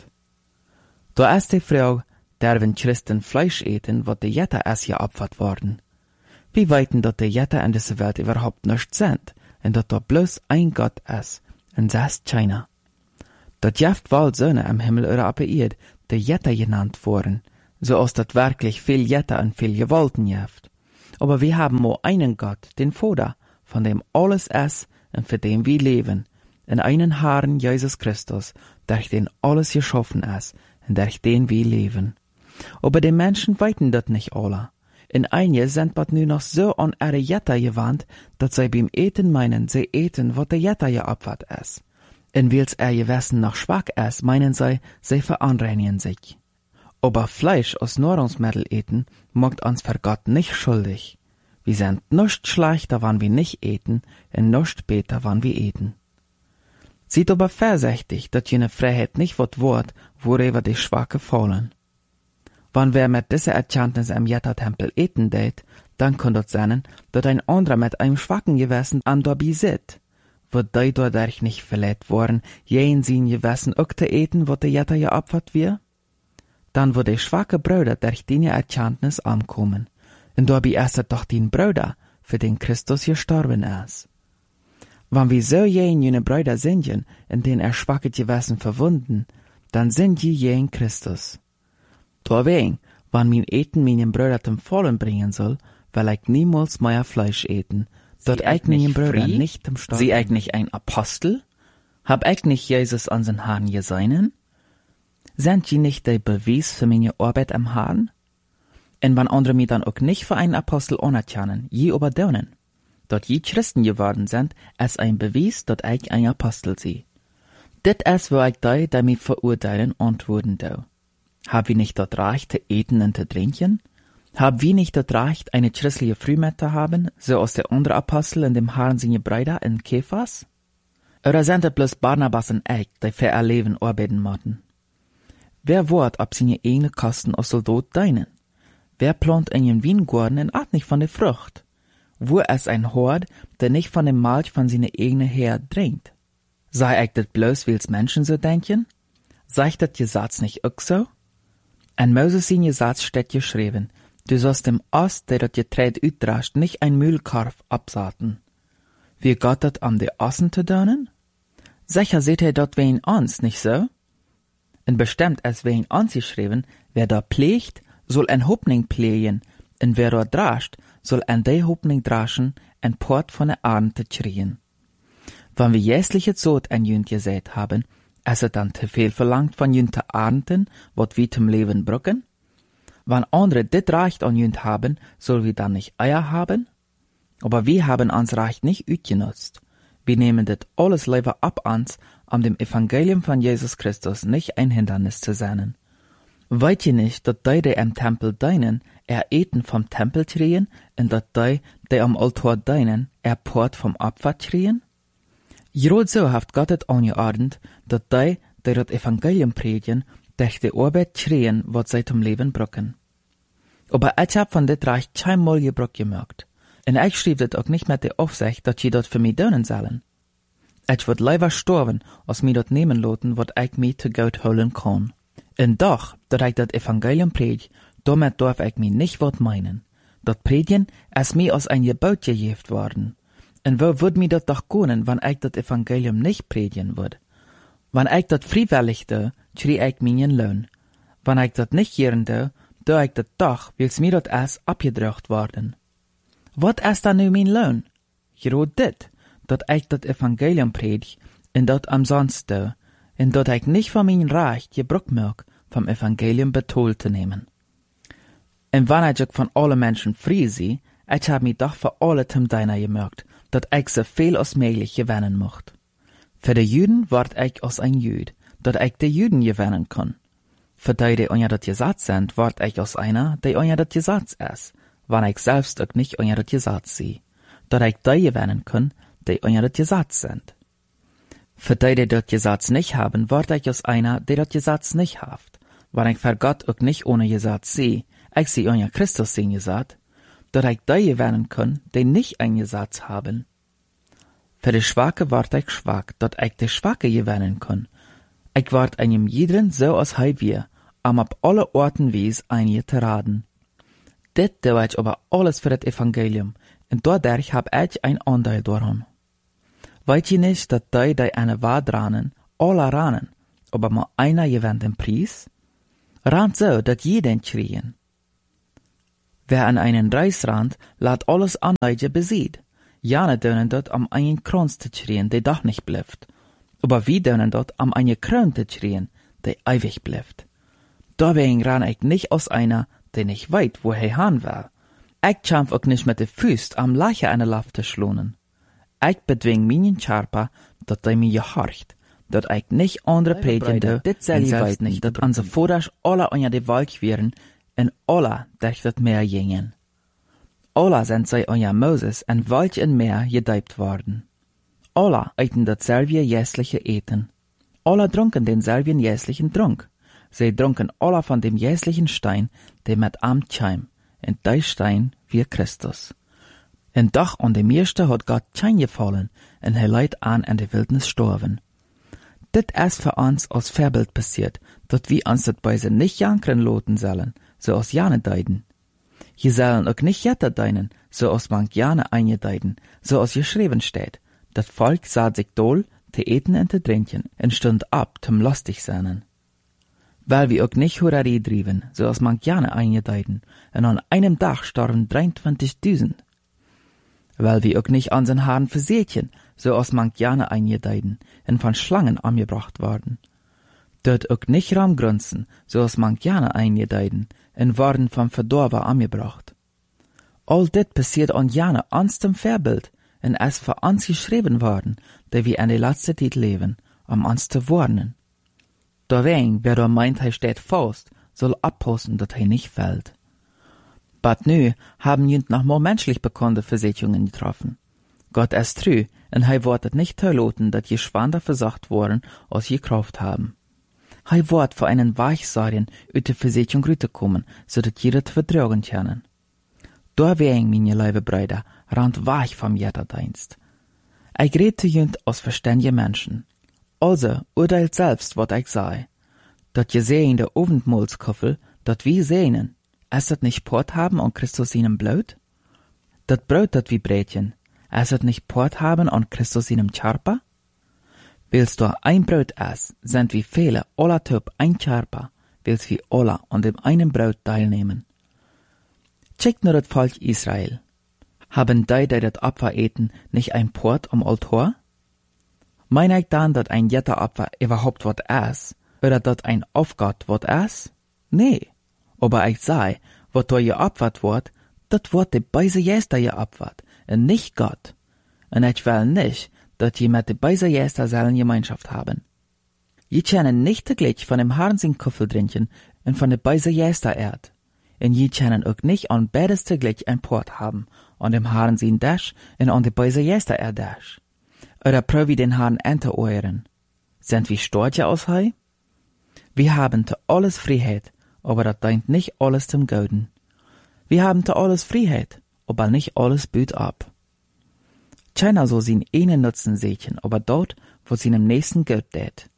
S1: Da ist die Frau, der wenn Christen Fleisch eten, wat die Jette es geopfert worden. Wie weiten, dass die Jette in dieser Welt überhaupt nicht sind, und dass da bloß ein Gott ist, und das ist keiner. Dat jaft wohl Söhne am Himmel oder auf der Erde, die Jette genannt wurden, so als dat wirklich viel Jetter und viel Gewalten jeft. Aber wir haben nur einen Gott, den Vater, von dem alles ist und für den wir leben, in einen Herrn Jesus Christus, durch den alles geschaffen ist und durch den wir leben. Aber die Menschen weiten das nicht alle. In einige sind bald nu noch so an ihre Jetter gewandt, dass sie beim Eten meinen, sie eten, was der Jetter geopfert ist. Und weil's Gewissen noch schwach ist, meinen sie verunreinigen sich. Aber Fleisch als Nahrungsmittel eten, macht uns für Gott nicht schuldig. Wir sind nicht schlechter, wann wir nicht eten, und nicht besser, wann wir eten. Seid aber vorsichtig, dass jene Freiheit nicht wird, worüber die Schwache fallen. Wenn wer mit dieser Erkenntnis im Jetter-Tempel eten deit, dann kann das sein, dass ein anderer mit einem schwachen Gewissen am dabei sitzt. Wird die dadurch nicht verletzt worden, jen sein Gewissen auch zu eten, was der Jetter geopfert wird? Dann wird die schwache Brüder durch die Erkenntnis ankommen. Und dabei ist es doch den Brüder, für den Christus gestorben ist. Wenn wir so jene Brüder sind, in denen schwache Gewissen verwunden, dann sind jen Christus. Deswegen, wenn mein Eten meinen Brüder zum Fallen bringen soll, will ich niemals mehr Fleisch eten, dort ich meinen Brüder nicht zum Sterben. Sie eigentlich ein Apostel? Hab ich nicht Jesus an den Herrn geseinen? Sind die nicht der Beweis für meine Arbeit am Herrn? Und wenn andere mich dann auch nicht für einen Apostel anerkennen, je aber denen, dort je Christen geworden sind, ist ein Beweis, dass ich ein Apostel sie. Dit ist, wo ich die mich verurteilen, antworten do. Hab wir nicht das Recht zu eten und zu trinken? Hab wir nicht das Recht, eine christliche Frühmette zu haben, so als der andere Apostel in dem Herrn seine Brüder in Kephas? Oder sind es bloß Barnabas und ich, die für ihr Leben arbeiten müssen? Wer wird ab seine eigene Kosten als Soldat dienen? Wer plant in den Weingarten und at nicht von der Frucht? Wo ist ein Hort, der nicht von dem Milch von seiner eigenen Herr trinkt? Sei ich das bloß, weil's Menschen so denken? Sei ich das Gesetz nicht auch so? An Moses sein Gesetz steht geschrieben, du sollst dem Ost, der das Getreide uitdrascht, nicht ein Mühlkorf absaaten. Wie Gott das am de Osten zu tun? Sicher seht ihr dort wen uns, nicht so? Und bestimmt ist wen uns geschrieben, wer da pflegt, soll ein Hoffnung pflegen, und wer dort drascht, soll an der Hoffnung draschen, ein Port von der Ernte kriegen. Wenn wir jährliche Zot ein Jünd gesät haben, ist es dann zu viel verlangt von Jünd zu ernten, wat wir zum Leben brücken? Wenn andere dit Recht an Jünd haben, soll wir dann nicht Eier haben? Aber wir haben uns Recht nicht utgenutzt. Wir nehmen dit alles lieber ab uns, um dem Evangelium von Jesus Christus nicht ein Hindernis zu sein. Weißt ihr nicht, dass die im Tempel dienen, eten vom Tempel kriegen, und dass die am Altar dienen, Port vom Opfer kriegen? Gerade so hat Gott es angeordnet, dass die das Evangelium predigen, durch die Arbeit kriegen, was sie zum Leben brücken. Aber ich hab von dit Reich keinmal Gebrauch gemerkt. Und ich schrieb das auch nicht mit der Aufsicht, dass sie das für mich tun sollen. Ich würd lieber sterben, als mir das nehmen lassen, was ich mir zu Gott holen kann. Und doch, dass ich das Evangelium predige, damit darf ich mir nicht was meinen. Das Predigen ist mir als ein Gebot gegeben worden. Und wo würd mir das doch können, wenn ich das Evangelium nicht predigen würd? Wenn ich das freiwillig tue, krieg ich meinen Lohn. Wenn ich das nicht gern tue ich das doch, weil's mir das erst abgedrückt worden. Was ist dann nu mein Lohn? Gerade dit, dass ich das Evangelium predige, und das umsonst tue, und dass ich nicht von meinem Recht Gebrauch mag, vom Evangelium betont zu nehmen. Und wenn ich auch von allen Menschen frei sie, ich hab mich doch für alle zum Deiner gemerkt, dass ich so viel als möglich gewinnen mocht. Für die Juden ward ich als ein Jüd, dass ich die Juden gewinnen kann. Für die unter das Gesetz sind, ward ich als einer, der unter das Gesetz ist, wenn ich selbst auch nicht unter das Gesetz sie, dass ich die gewinnen kann, die unter das Gesetz sind. Für die das Gesetz nicht haben, ward ich als einer, der das Gesetz nicht haft, wenn ich für Gott auch nicht ohne Gesetz sie, ich sie unter Christus sehen gesagt, dass ich die gewinnen kann, die nicht ein Gesetz haben. Für die Schwache ward ich schwach, dass ich die Schwache gewinnen kann. Ich ward einem jeden so als wir, ab alle Orten wies einige zu raten. Dit tue ich aber alles für das Evangelium, und dadurch hab ich ein Anteil daran. Weißt ihr nicht, dass die eine Wahrheit ranen, alle ranen, aber mal einer gewinnt den Preis? Rand so, dat jeden schrien. Wer an einen Reisrand, laat alles anleidje besieht. Jane deunen dort am einen Kranz te schrien, der doch nicht bleibt. Aber wie deunen dort am einen Kron te schrien, der ewig bleibt. Deswegen ran ich nicht aus einer, der nicht weit, wo er han will. Ich kämpf auch nicht mit de Füßt am Lache eine Lauf te schlonen. Ich bedwing meinen Charpa, dat er mir gehorcht, dat ich nicht andere predigen, dit sel ich weiß nicht, dat an se Vordasch alle anja de Walk wären, en alle durch dat Meer gingen. Alle sind sei anja Moses en Walk in Meer gedeibt worden. Alle eiten datselbe jässliche Eten. Alle trunken denselben jässlichen Trunk. Sie trunken alle von dem jässlichen Stein, der mit am Scheim, en der Stein wie Christus. En doch an dem Meerste hat Gott Schein gefallen, en er leidt an in der Wildnis storben. Dit ist für uns als Vorbild passiert, dat wir uns dat Beise nicht jankren loten sollen, so als Jane deiden. Je sollen auch nicht jetter deinen, so als man Jane eingedeiden, so als geschrieben steht. Dat Volk sah sich doll, te eten en te drinken, en stund ab, zum lustig seinen. Weil wir auch nicht Hurrari drieben, so als man Jane eingedeiden, en an einem Tag starben 23.000. Weil wir auch nicht an den Haaren versehtchen, so als man Jane eingedeiden, en von Schlangen angebracht worden. Dort auch nicht Raumgrunzen, so als man Jane eingedeiden, en worden vom Verdorber angebracht. All dit passiert an Jane ans dem Vorbild, en es für uns geschrieben worden, der wir in der letzten Zeit leben, uns zu warnen. Deswegen, wer da meint, er steht fast, soll abpassen, dass er nicht fällt. But nu haben jünd noch mehr menschlich bekannte Versicherungen getroffen. Gott ist treu, und er wird nicht verloten, dass je schwander versacht worden, als je Kraft haben. Er wird für einen Weichsagen aus der Versicherung rüberkommen, so dass jeder zu vertragen können. Deswegen, meine liebe Brüder, rand weich vom Jetterdienst. Ich rede jünd aus verständigen Menschen. Also, urteilt selbst, wat ich sei. Dat je sehen der Abendmahlskoffel, dat wir sehnen, es dat nicht Port haben an Christus seinem Blut? Dat Brot, dat wir brätchen, es dat nicht Port haben an Christus seinem Charpa? Willst du ein Brot essen, sind wie viele aller Typ ein Charpa, willst wir alle an dem einen Brot teilnehmen. Check nur das Volk Israel. Haben die dat Opfer eten, nicht ein Port am Altar? Mein ich dann, dat ein jetter Opfer überhaupt wat ist, oder dat ein Aufgott wat ist? Nee. Aber ich sei, wat da geopfert wird, dat wird de Beise Jester geopfert, und nicht Gott. Und ich will nicht, dat je mit de Beise Jester sollen Gemeinschaft haben. Je kennen nicht täglich von dem Herrn sin Kuffel trinken und von de Beise Jester Erd. Und je kennen auch nicht an beides täglich ein Port haben, an dem Herrn sin Dash und an de Beise Jester Erd Dash. Oder prövi den Herrn enterohren. Sind wir stolz aus hei? Wir haben te alles Freiheit, aber das deint nicht alles zum Gouden. Wir haben te alles Freiheit, aber nicht alles büt ab. Keiner soll sin einen Nutzen sehen, aber dort, wo seinem nächsten Geld tät.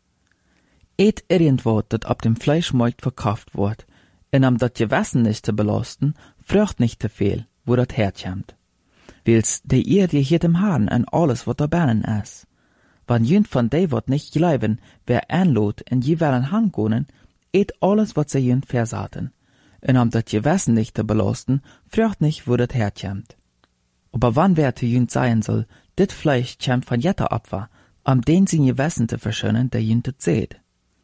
S1: Et irgendwo, dat ab dem Fleischmarkt verkauft wird, und am dat Gewissen nicht zu belasten, fragt nicht zu viel, wo dat herkommt. Wils de ihr dir hier dem Haaren an alles, wat da bernen is. Wann jünd von de wat nicht gleiben, wer einlot in jeweiligen Hangonen, et alles, wat sie jünd versaten. Und am dat Gewissen nicht zu belasten, fragt nicht, wo dat herkommt. Aber wann wer zu jünd sein soll, dit Fleisch kämmt von jetter Opfer, am den sie Gewissen zu verschönen, der jünd het seht.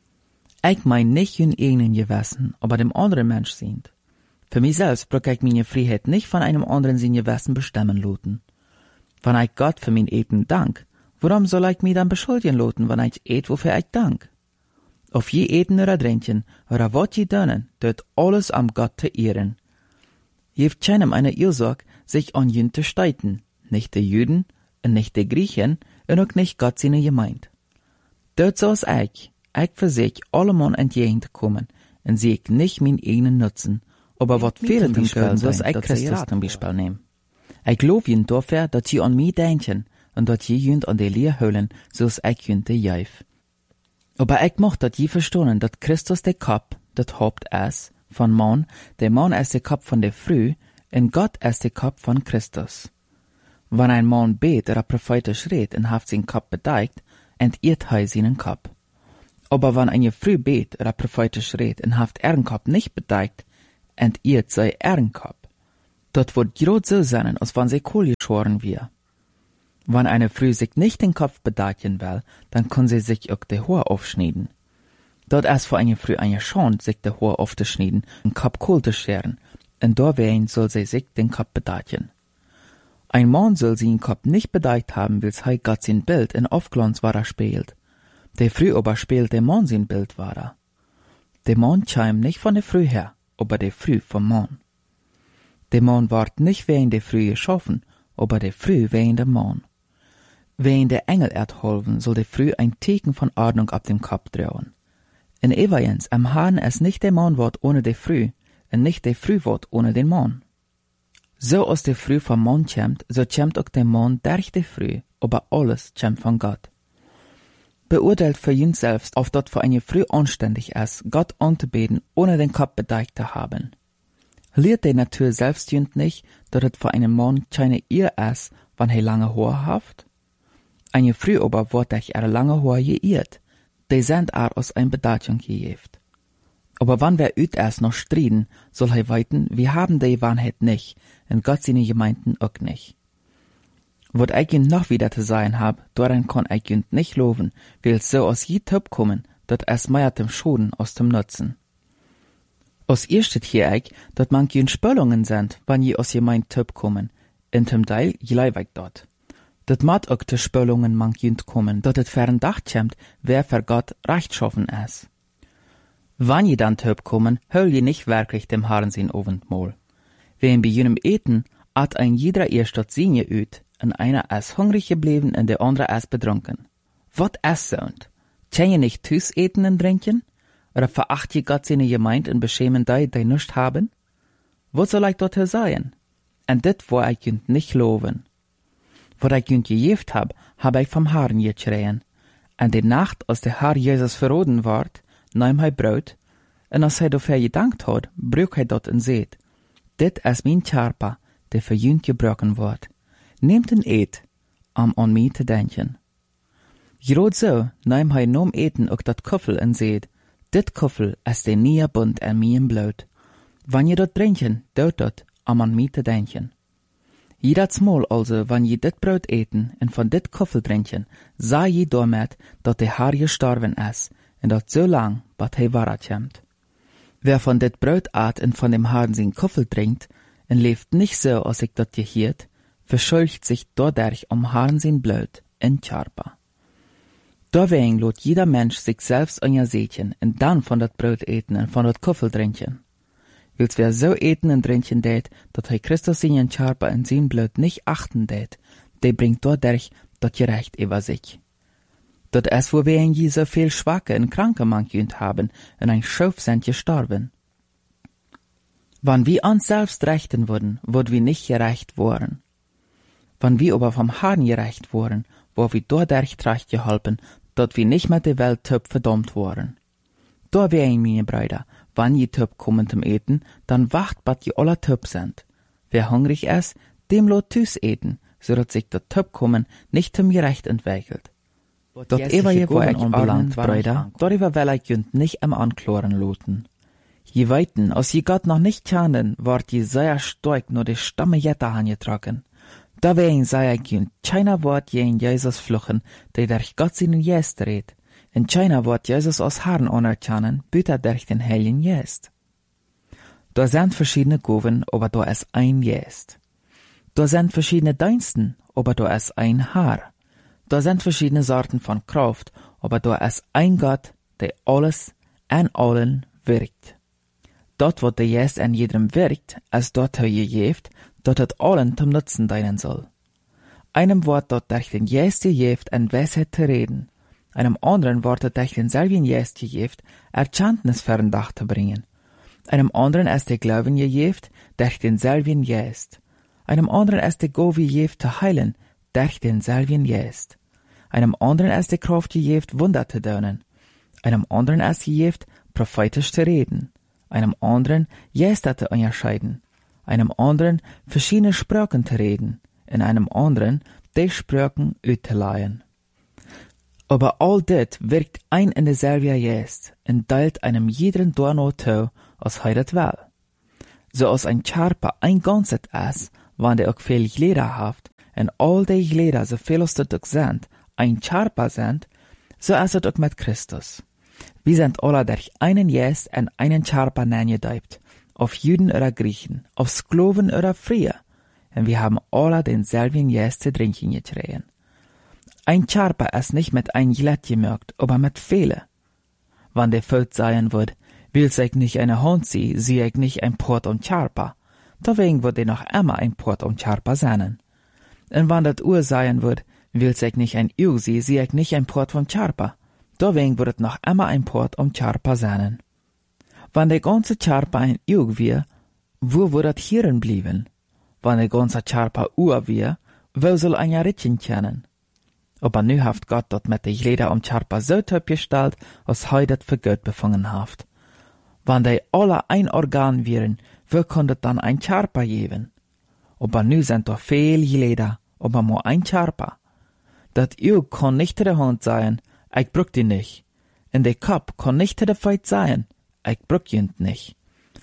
S1: Ich mein nicht jünd eigenen Gewissen, aber dem anderen Mensch sind. Für mich selbst brauche ich meine Freiheit nicht von einem anderen sin Gewissen bestimmen loten. Wenn ich Gott für mein Eten dank, warum soll ich mich dann beschuldigen loten, wenn ich et, wofür ich dank? Auf je Eten oder Trinken, oder wat je dönen, tut alles am Gott zu ehren. Jeft keinem eine Ursache, sich an jünd zu streiten, nicht die Juden, und nicht die Griechen, und auch nicht Gott seine Gemeinde. Dort so ist ich für sich allemal entgegenzukommen, und sehe ich nicht mein eigenen Nutzen, aber wat fehlen dem können, so ich Christus zum Beispiel nehmen. Ich glaub jünd dafür, dass sie an mich denken, und dass sie jünd an die Lehr hören, so ich jünd die Jäuf. Aber ich mocht dat je verstehen, dass Christus der Kopf, das Haupt ist, von Mann, der Mann ist der Kopf von der Früh, und Gott ist der Kopf von Christus. Wenn ein Mann bet oder prophetisch redet und hat seinen Kopf bedeckt, entehrt er seinen Kopf. Aber wenn eine früh bet oder prophetisch red en haft Ehrenkop nicht bedeikt, entiert sei Ehrenkop. Dort wird grad so sein, als wenn sie Kohle schoren wir. Wenn eine früh sich nicht den Kopf bedeiken will, dann kann sie sich auch die Haar aufschneiden. Dort ist für eine früh eine Chance, sich die Haar aufzuschneiden und Kopf Kohl zu scheren, und dawein soll sie sich den Kopf bedeiken. Ein Mann soll seinen Kopf nicht bedeikt haben, weil er Gott sein Bild in Aufglanz war spielt. Der früh aber spielt der Mann sein Bild war. Der Mann kam nicht von der Früh her, aber der Früh vom Mann. Der Mann ward nicht wegen der Früh geschaffen, aber der Früh wegen der Mann. Wegen der Engel erdholven soll der Früh ein Teken von Ordnung ab dem Kopf trauen. In Evajens am Hahn es nicht der Mann wort ohne der Früh, und nicht der Früh wort ohne den Mann. So aus der Früh vom Mann kämmt, so kämmt auch der Mann durch der Früh, aber alles kämmt von Gott. Beurteilt für ihn selbst, auf dort für eine Früh anständig ist, Gott anzubeten, ohne den Kopf bedeckt zu haben. Lehrt der Natur selbst jünd nicht, dass es für einen Mann keine Ehe ist, wann er lange Haar haft? Eine Früh aber wird durch ihre lange Haar geirrt, die sind aus ein Bedeutung gejeft. Aber wann wer üt erst noch striden, soll er weiten, wir haben die Wahrheit nicht, und Gott seine Gemeinden auch nicht. Wat ich noch wieder zu sagen hab, daran kann ich nicht loben, weil es so aus je Töp kommen, dat es mehr dem Schoden aus dem Nutzen. Aus ihr steht hier ich, dat man Spöllungen sind, wann je aus Gemeinde Töp kommen, in dem Teil gleich dort. Dat mat auch te Spöllungen man kommen, dat het fern Dacht kämmt, wer für Gott rechtschaffen ist. Wann je dann Töp kommen, höll je nicht wirklich dem Herrn sein Abendmahl. Wen bei jenem Eten, hat ein jeder erst dort sehen geüt, und einer ist hungrig geblieben und der andere ist betrunken. Wat ist so? Kann je nicht Tüß eten und trinken? Oder veracht je Gott seine Gemeinde und beschämen die nicht haben? Was soll ich dort sagen? Und dit wo ich nicht loben. Wat ich gejeft hab ich vom Herrn geschreien. Und die Nacht, als der Herr Jesus verroden ward, nahm er Brot, und als er dafür gedankt hat, brüch er dort und seht, dit ist mein Körper, der für jünd gebrochen wird. Nehmt en eet, an mich zu denken. Grad so nahm er nom eten auch dat Kuffel und seht, dit Kuffel ist der neue Bund an mir im Blut. Wann je dort trinken, dort an mich zu denken. Jedes Mal also, wann je dit Brot eten und von dit Kuffel trinken, sah je damit, dat der Herr gestorben ist, und dat so lang, bat er wahrheit kommt. Wer von dit Brot at und von dem Herrn sein Kuffel trinkt, und lebt nicht so, als ich dat gehiert, verschuldigt sich dadurch Herrn sein Blut in Körper. Deswegen lot jeder Mensch sich selbst untersuchen und dann von dat Brot eten und von dat Kuffel trinken. Wils wer so eten und trinken dät, dat er Christus seinen Körper und sein Blut nicht achten dät, der bringt dadurch dat Gerecht über sich. Dat es wo wir je so viel Schwache und Kranke manchünd haben und ein Schuf sind gestorben. Wann wir uns selbst rechten würden, würd wir nicht gerecht worden. Wann wir aber vom Herrn gerecht wurden, wo wir dadurch recht geholpen, dat wir nicht mit der Welt Töp verdammt wurden. Da wären meine Brüder, wann je Töp kommen zum Eten, dann wacht, bat je alle Töp sind. Wer hungrig ist, dem lot Tüß eten, so dat sich dat Töp kommen nicht zum Gerecht entwickelt. Dort ewer je wo ich anbelangt, Brüder, darüber will ich jünd nicht am Ankloren loten. Je weiten, als je Gott noch nicht kennen, ward je sehr stark nur die Stamme Jetta angetragen. Dawein sei ich jünd, keiner Wort je in Jesus fluchen, der durch Gott seinen Jest redet. In keiner Wort Jesus als Herrn anerkennen, büter durch den Heiligen Jest. Da sind verschiedene Goven, aber da ist ein Jest. Da sind verschiedene Diensten, aber da ist ein Herr. Da sind verschiedene Sorten von Kraft, aber da ist ein Gott, der alles an allen wirkt. Dort, wo der Jest an jedem wirkt, als dort er gegeft, dort hat allen zum Nutzen dienen soll. Einem Wort dort durch den Jest gegeft, an Weisheit zu reden. Einem anderen Wort hat durch denselben Jest gegeft, Erkenntnis verdacht zu bringen. Einem anderen ist der Glauben gegeft, durch denselben Jest. Einem anderen ist der Gabe gegeft zu heilen, durch denselben Jest. Einem anderen ist die Kraft gegeft, Wunder zu tun. Einem anderen ist gegeft, prophetisch zu reden. Einem anderen Jester zu unterscheiden. Einem anderen verschiedene Sprachen zu reden. In einem anderen die Sprachen auszuleihen. Aber all dit wirkt ein in derselbe Geest en teilt einem jeden Dorno toe als hij dat wel. Zoals ein Charpa ein ganzet is, wann der auch viel Glieder haft, en all die Glieder, so viel als dat ook sind, ein Charpa sind, so is het ook met Christus. Wir sind alle durch einen Geest en einen Charpa neingedeibt, auf Juden oder Griechen, auf Skloven oder Frie, en wir haben alle denselben Geest zu trinken getreten. Ein Charpa ist nicht mit ein Glätt gemerkt, aber mit viele. Wann der Volk sagen wird, will ich nicht eine Hand sie, sieh ich nicht ein Port und Charpa, deswegen wird er noch immer ein Port und Charpa sein. Und wann das Uhr sagen wird, will ich nicht ein Uhr sie, sieh ich nicht ein Port von Charpa, deswegen wird es noch immer ein Port und Charpa sein. Wann der ganze Charpa ein Uhr wir, wo wird das hierin blieben? Wann der ganze Charpa Uhr wir, wo soll ein Ritchen kennen? Aber nu haft Gott dat met de Glieder Charpa so gestellt, als hij dat für Gott befangen haft. Wann die alle ein Organ wären, wo konnte dann ein Charpa geben? Aber nu sind doch viel Glieder, aber nur ein Charpa. Dat Uhr kann nicht de Hand sein, ich brück die nicht. In de Kopf kann nicht de Feit sein, ich brück jünd nicht.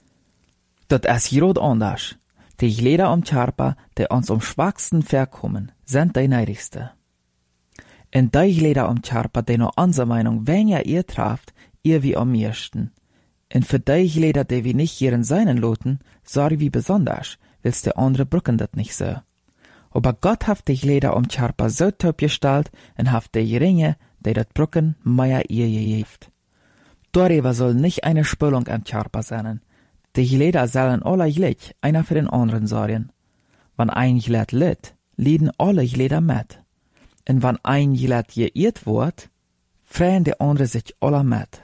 S1: Dat is groot anders. Die Glieder Charpa, die uns schwachsten verkommen, sind die neidigste. En die Glieder Charpa, die noch unsere Meinung weniger ihr traft, ihr wie am meisten. En für die Glieder, die wir nicht hierin seinen loten, sorry wie besonders, willst der andere brücken dat nicht so. Aber Gott haft die Glieder Charpa so top gestellt, en haft die geringe, die dat brücken, mehr ihr gegeft. Darüber soll nicht eine Spülung Charpa sein. Die Glieder sollen alle gleich, einer für den anderen sorgen. Wann ein Glied litt, lieden alle Glieder mit. En wann ein Glied geirrt wird, freuen die anderen sich alle mit.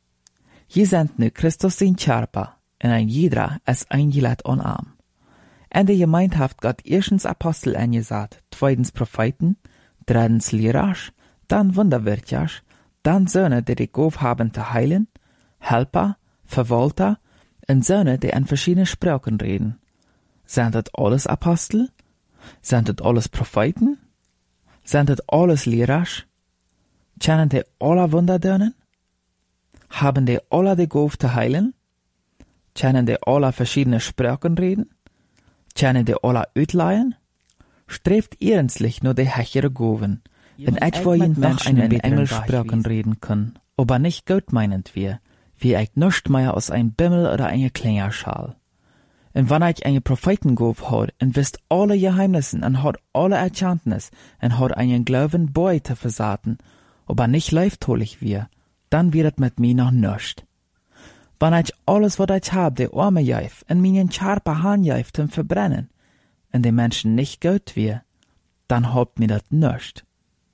S1: Je sind nu Christus sein Charpa, en ein jeder ist ein Glied Arm. En die Gemeinde haft Gott erstens Apostel angesagt, zweitens Propheten, drittens Lehrers, dann Wunderwirkers, dann Söhne, die Gabe haben zu heilen, Helper, Verwalter, und Söhne, die an verschiedenen Sprachen reden. Sind das alles Apostel? Sind das alles Propheten? Sind das alles Lehrers? Kennen die alle Wunderdönen? Haben die alle die Gabe zu heilen? Kennen die alle verschiedene Sprachen reden? Kennen die alle Utleihen? Strebt ernstlich nur die hechere Gaben. In etwa jeden noch einen Engelsprachen reden können, aber nicht Gott meinend wir, wie ich nicht mehr aus einem Bimmel oder einer Klingerschal. Und wenn ich eine Prophetengabe hat und wisst alle Geheimnissen und hat alle Erkenntnis und hat einen Glauben bei zu versaten, aber nicht leiftolig wir, dann wird es mit mir noch nicht. Wenn ich alles, was ich hab, die Arme jäuf und meinen Charpa Hahn jäuf zum Verbrennen, und die Menschen nicht gut wir, dann habt mir das nicht.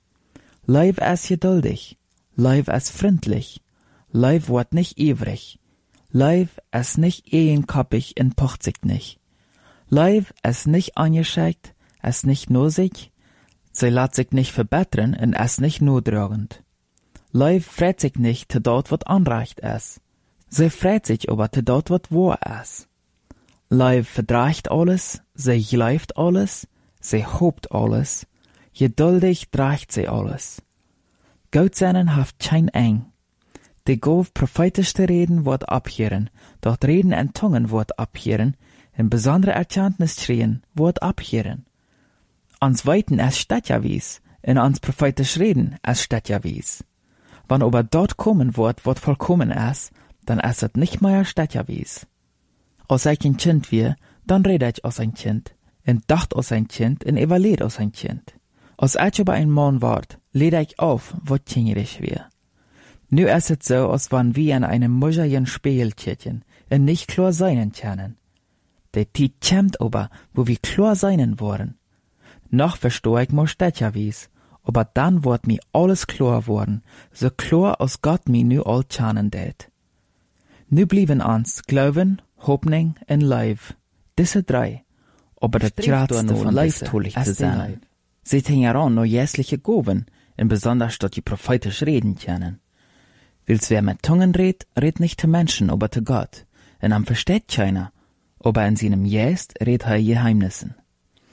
S1: Leib ist geduldig, Leib ist freundlich, Leib wird nicht ewig, Leib ist nicht ehenkoppig und pocht sich nicht. Leib ist nicht angeschickt, ist nicht nosig, sie lässt sich nicht verbessern und ist nicht notdragend. Leib freut sich nicht zu dort, was anreicht ist. Sie freut sich aber zu dort, was wahr ist. Leib verdreicht alles, sie gleift alles, sie hofft alles, geduldig dreigt sie alles. Gott seinen haft kein eng. Die Gabe prophetisch zu reden wird abhören, dort reden in Zungen wird abhören, in besondere Erkenntnis schreien wird abhören. Ans Weiten es steht ja wies, in ans prophetisch reden es steht ja wies. Wann aber dort kommen wird, wat vollkommen ist, dann ist es nicht mehr steht ja wies. Als ich ein Kind wir, dann rede ich als ein Kind, und dacht als ein Kind, und überlebt als ein Kind. Als ich aber ein Mann ward, lede ich auf, wat kinderisch wir. Nu ist es so, als wann wir in einem Muschelchen Spielchen und nicht klar seinen können. Der Tiet kämmt aber, wo wir klar seinen wollen. Noch versteh ich mir steht ja wies, aber dann wird mir alles klar worden, so klar als Gott mir nu all kennen det. Nu blieben uns Glauben, Hoffnung und Leib. Diese drei. Aber das Gradste von leibtolig zu sein. Sie hängen an nur jässliche Gaben, und besonders dort die prophetisch reden können. Willst wer mit Zungen red nicht zu Menschen, aber zu Gott. Und am versteht keiner, aber in seinem Jäst red er Geheimnissen.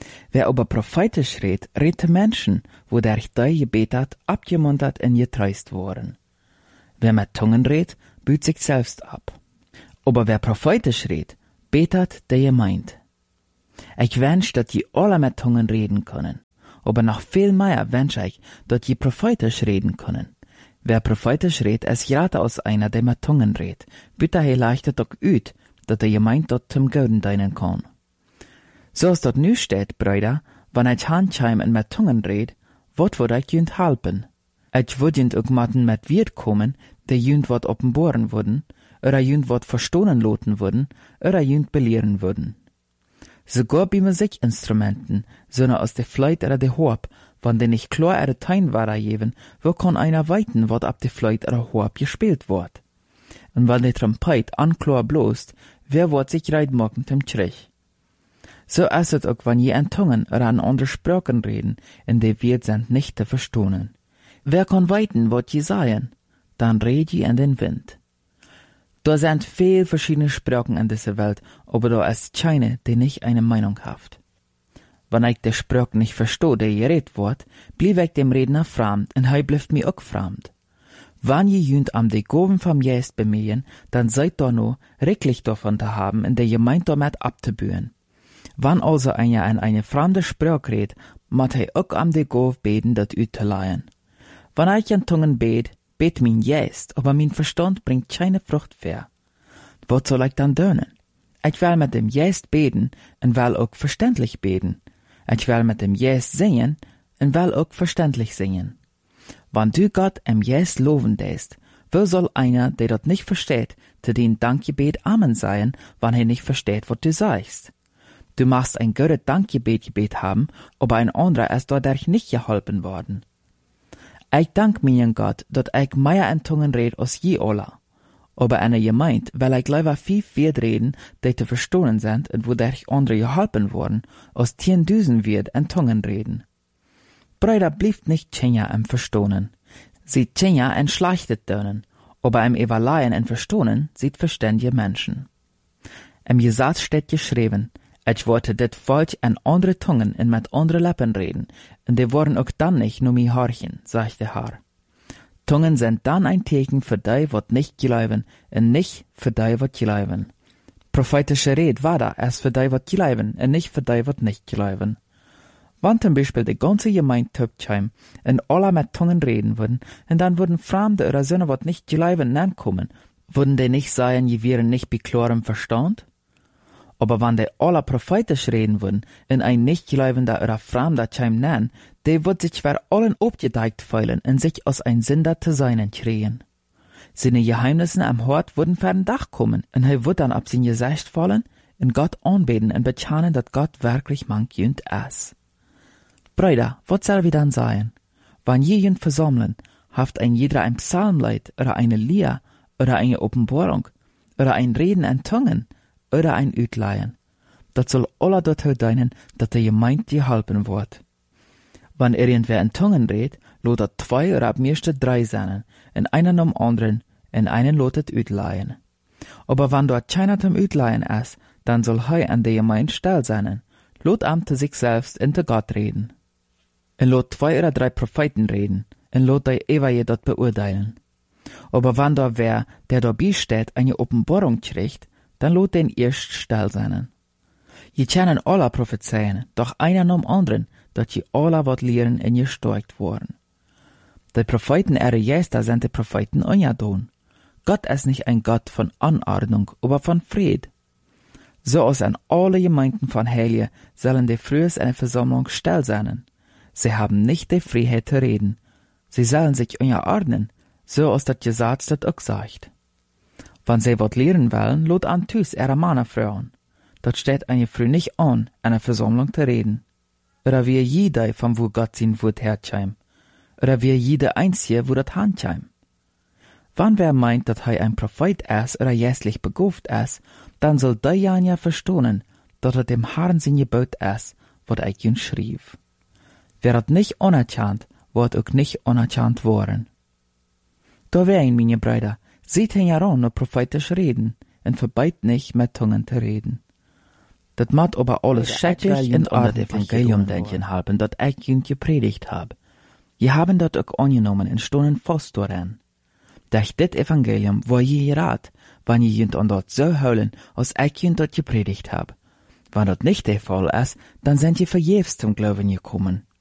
S1: Wer aber prophetisch redt, redt de Menschen, wo der die gebetert, abgemuntert en getreust worden. Wer mit Tungen redt, büht sich selbst ab. Aber wer prophetisch redt, betert der gemeint. Ich wünsch, dass je alle mit Tungen reden können. Aber noch viel mehr wünsch ich, dass je prophetisch reden können. Wer prophetisch redt, es gerade aus einer, der mit Tungen redt, büht er leichtet doch üt, dass der gemeint dort zum Göden dienen kann. So als dort nu steht, Brüder, wenn ich handscheim en mit Tungen red, wat würd ich jünd halpen? Ich würd jünd auch matten mit Wirt kommen, der jünd wat offenboren würden, oder jünd wat verstohlen loten würden, oder jünd belehren würden. Sogar bei Musikinstrumenten, sondern aus der Flöit oder der Horb, wenn die nicht klar ihre Teinware geben, wo kann einer weiten, wat ab der Flöit oder Horb gespielt wird? Und wenn die Trompet anklar bloßt, wer wird sich reitmachen zum Trich? So ist es auch, wenn je an Tungen oder an andere Sprachen reden, in der wir sind nicht zu verstehen. Wer kann weiten, wat je sagen? Dann red je in den Wind. Da sind viel verschiedene Sprachen in dieser Welt, aber da ist keine, die nicht eine Meinung hat. Wenn ich die Sprache nicht verstehe, die geredet wird, blieb ich dem Redner fremd, und er bleibt mir auch fremd. Wenn je jünd am die Goven vom Geist bemühen, dann seid da nur recklich davon zu haben, in der Gemeinde damit abzubühen. Wann also einer an eine fremde Sprache redet, muss er auch am die Gov beten, dat u zu leihen. Wenn ich an Tungen bet mein Geist, aber mein Verstand bringt keine Frucht fair. Was soll ich dann tun? Ich will mit dem Geist beten und will auch verständlich beten. Ich will mit dem Geist singen und will auch verständlich singen. Wenn du Gott im Geist loben lässt, wo soll einer, der das nicht versteht, zu den Dankgebet Amen sagen, wenn er nicht versteht, was du sagst? Du machst ein gutes Dankgebet haben, aber ein anderer ist dadurch nicht geholfen worden. Ich dank mir Gott, dass ich mehr in Tungen red als je alle. Aber eine Gemeinde will ich lieber 5 Wörter reden, die zu verstehen sind und wodurch andere geholfen worden, als 10.000 Wörter in Tungen reden. Brüder blieft nicht tschenja im Verstohnen. Sie tschenja en schlechtet dönen, aber im Evaluieren en Verstohnen sieht verständige Menschen. Im Gesetz steht geschrieben, ich wollte dit Volk an andere Tungen und mit andere Lippen reden, und die worden auch dann nicht nur mi horchen, sagt der Herr. Tungen sind dann ein Zeichen für die, wat nicht glauben, und nicht für die, wat glauben. Prophetische Red war da erst für die, wat glauben, und nicht für die, wat nicht glauben. Wenn zum Beispiel die ganze Gemeinde töpfheim und alle mit Tungen reden würden, und dann würden Fremde oder Söhne, wat nicht glauben, ankommen, würden die nicht sagen, je wären nicht bei klarem Verstand? Aber wenn die alle prophetisch reden würden, in ein nicht-gläubender oder fremder Scheim nennen, der wird sich für allen abgedeckt fühlen und sich als ein Sünder zu sein kriegen. Seine Geheimnisse am Hort würden für ein Dach kommen, und er wird dann ab sein Gesicht fallen, und Gott anbeten und bekennen, dass Gott wirklich manchjünd ist. Brüder, was soll wir dann sagen? Wenn jemand versammeln, haft ein jeder ein Psalmlied oder eine Lied oder eine Offenbarung oder ein Reden in Tungen, oder ein Utleihen. Das soll alle dazu dienen, dass der Gemeinde geholfen wird. Wenn irgendwer in Tungen redet, lotet 2 oder ab meiste 3 sein, in einen um anderen, in einen lotet Utleihen. Aber wenn dort keiner zum Utleihen ist, dann soll er an der Gemeinde still sein, lot am zu sich selbst in der Gott reden. Und lot 2 oder 3 Propheten reden, und lot die ewige dort beurteilen. Aber wenn da wer, der dabei steht, eine Offenbarung kriegt, dann lot den erst still sein. Je kennen alle prophezeien, doch einer um anderen, dat je alle wat lehren en gestärkt worden. Die Propheten ihre Geister sind die Propheten unjadon. Gott ist nicht ein Gott von Anordnung, aber von Fried. So als an alle Gemeinden von Heiligen sollen die frühes eine Versammlung still sein. Sie haben nicht die Freiheit zu reden. Sie sollen sich unterordnen, so als das Gesetz das auch sagt. Wenn sie wat lehren wollen, lot an Tüs ihre Männer frauen. Dort steht eine Frau nicht an, einer Versammlung zu reden. Oder wie jeder, von wo Gott sein Wort herscheim. Oder wie jeder Einzige, wo das handscheim. Wenn wer meint, dass er ein Prophet ist oder jässlich begabt ist, dann soll der ja verstehen, dass dem Herrn sein Gebot ist, was ich ihn schrieb. Wer das nicht anerkannt, wird auch nicht anerkannt worden. Da wären, meine Brüder, seht heran nur prophetisch reden, und verbeit nicht mit Tungen zu reden. Dat mat aber alles schättig in das Evangelium denken haben, dat ich jünd gepredigt hab. Je haben dat auch angenommen und stonden fast daran. Durch dit Evangelium war je rat, wann je jünd an dat so heulen, als ich jünd dat gepredigt hab. Wenn dat nicht der Fall ist, dann sind je verjährs zum Glauben gekommen.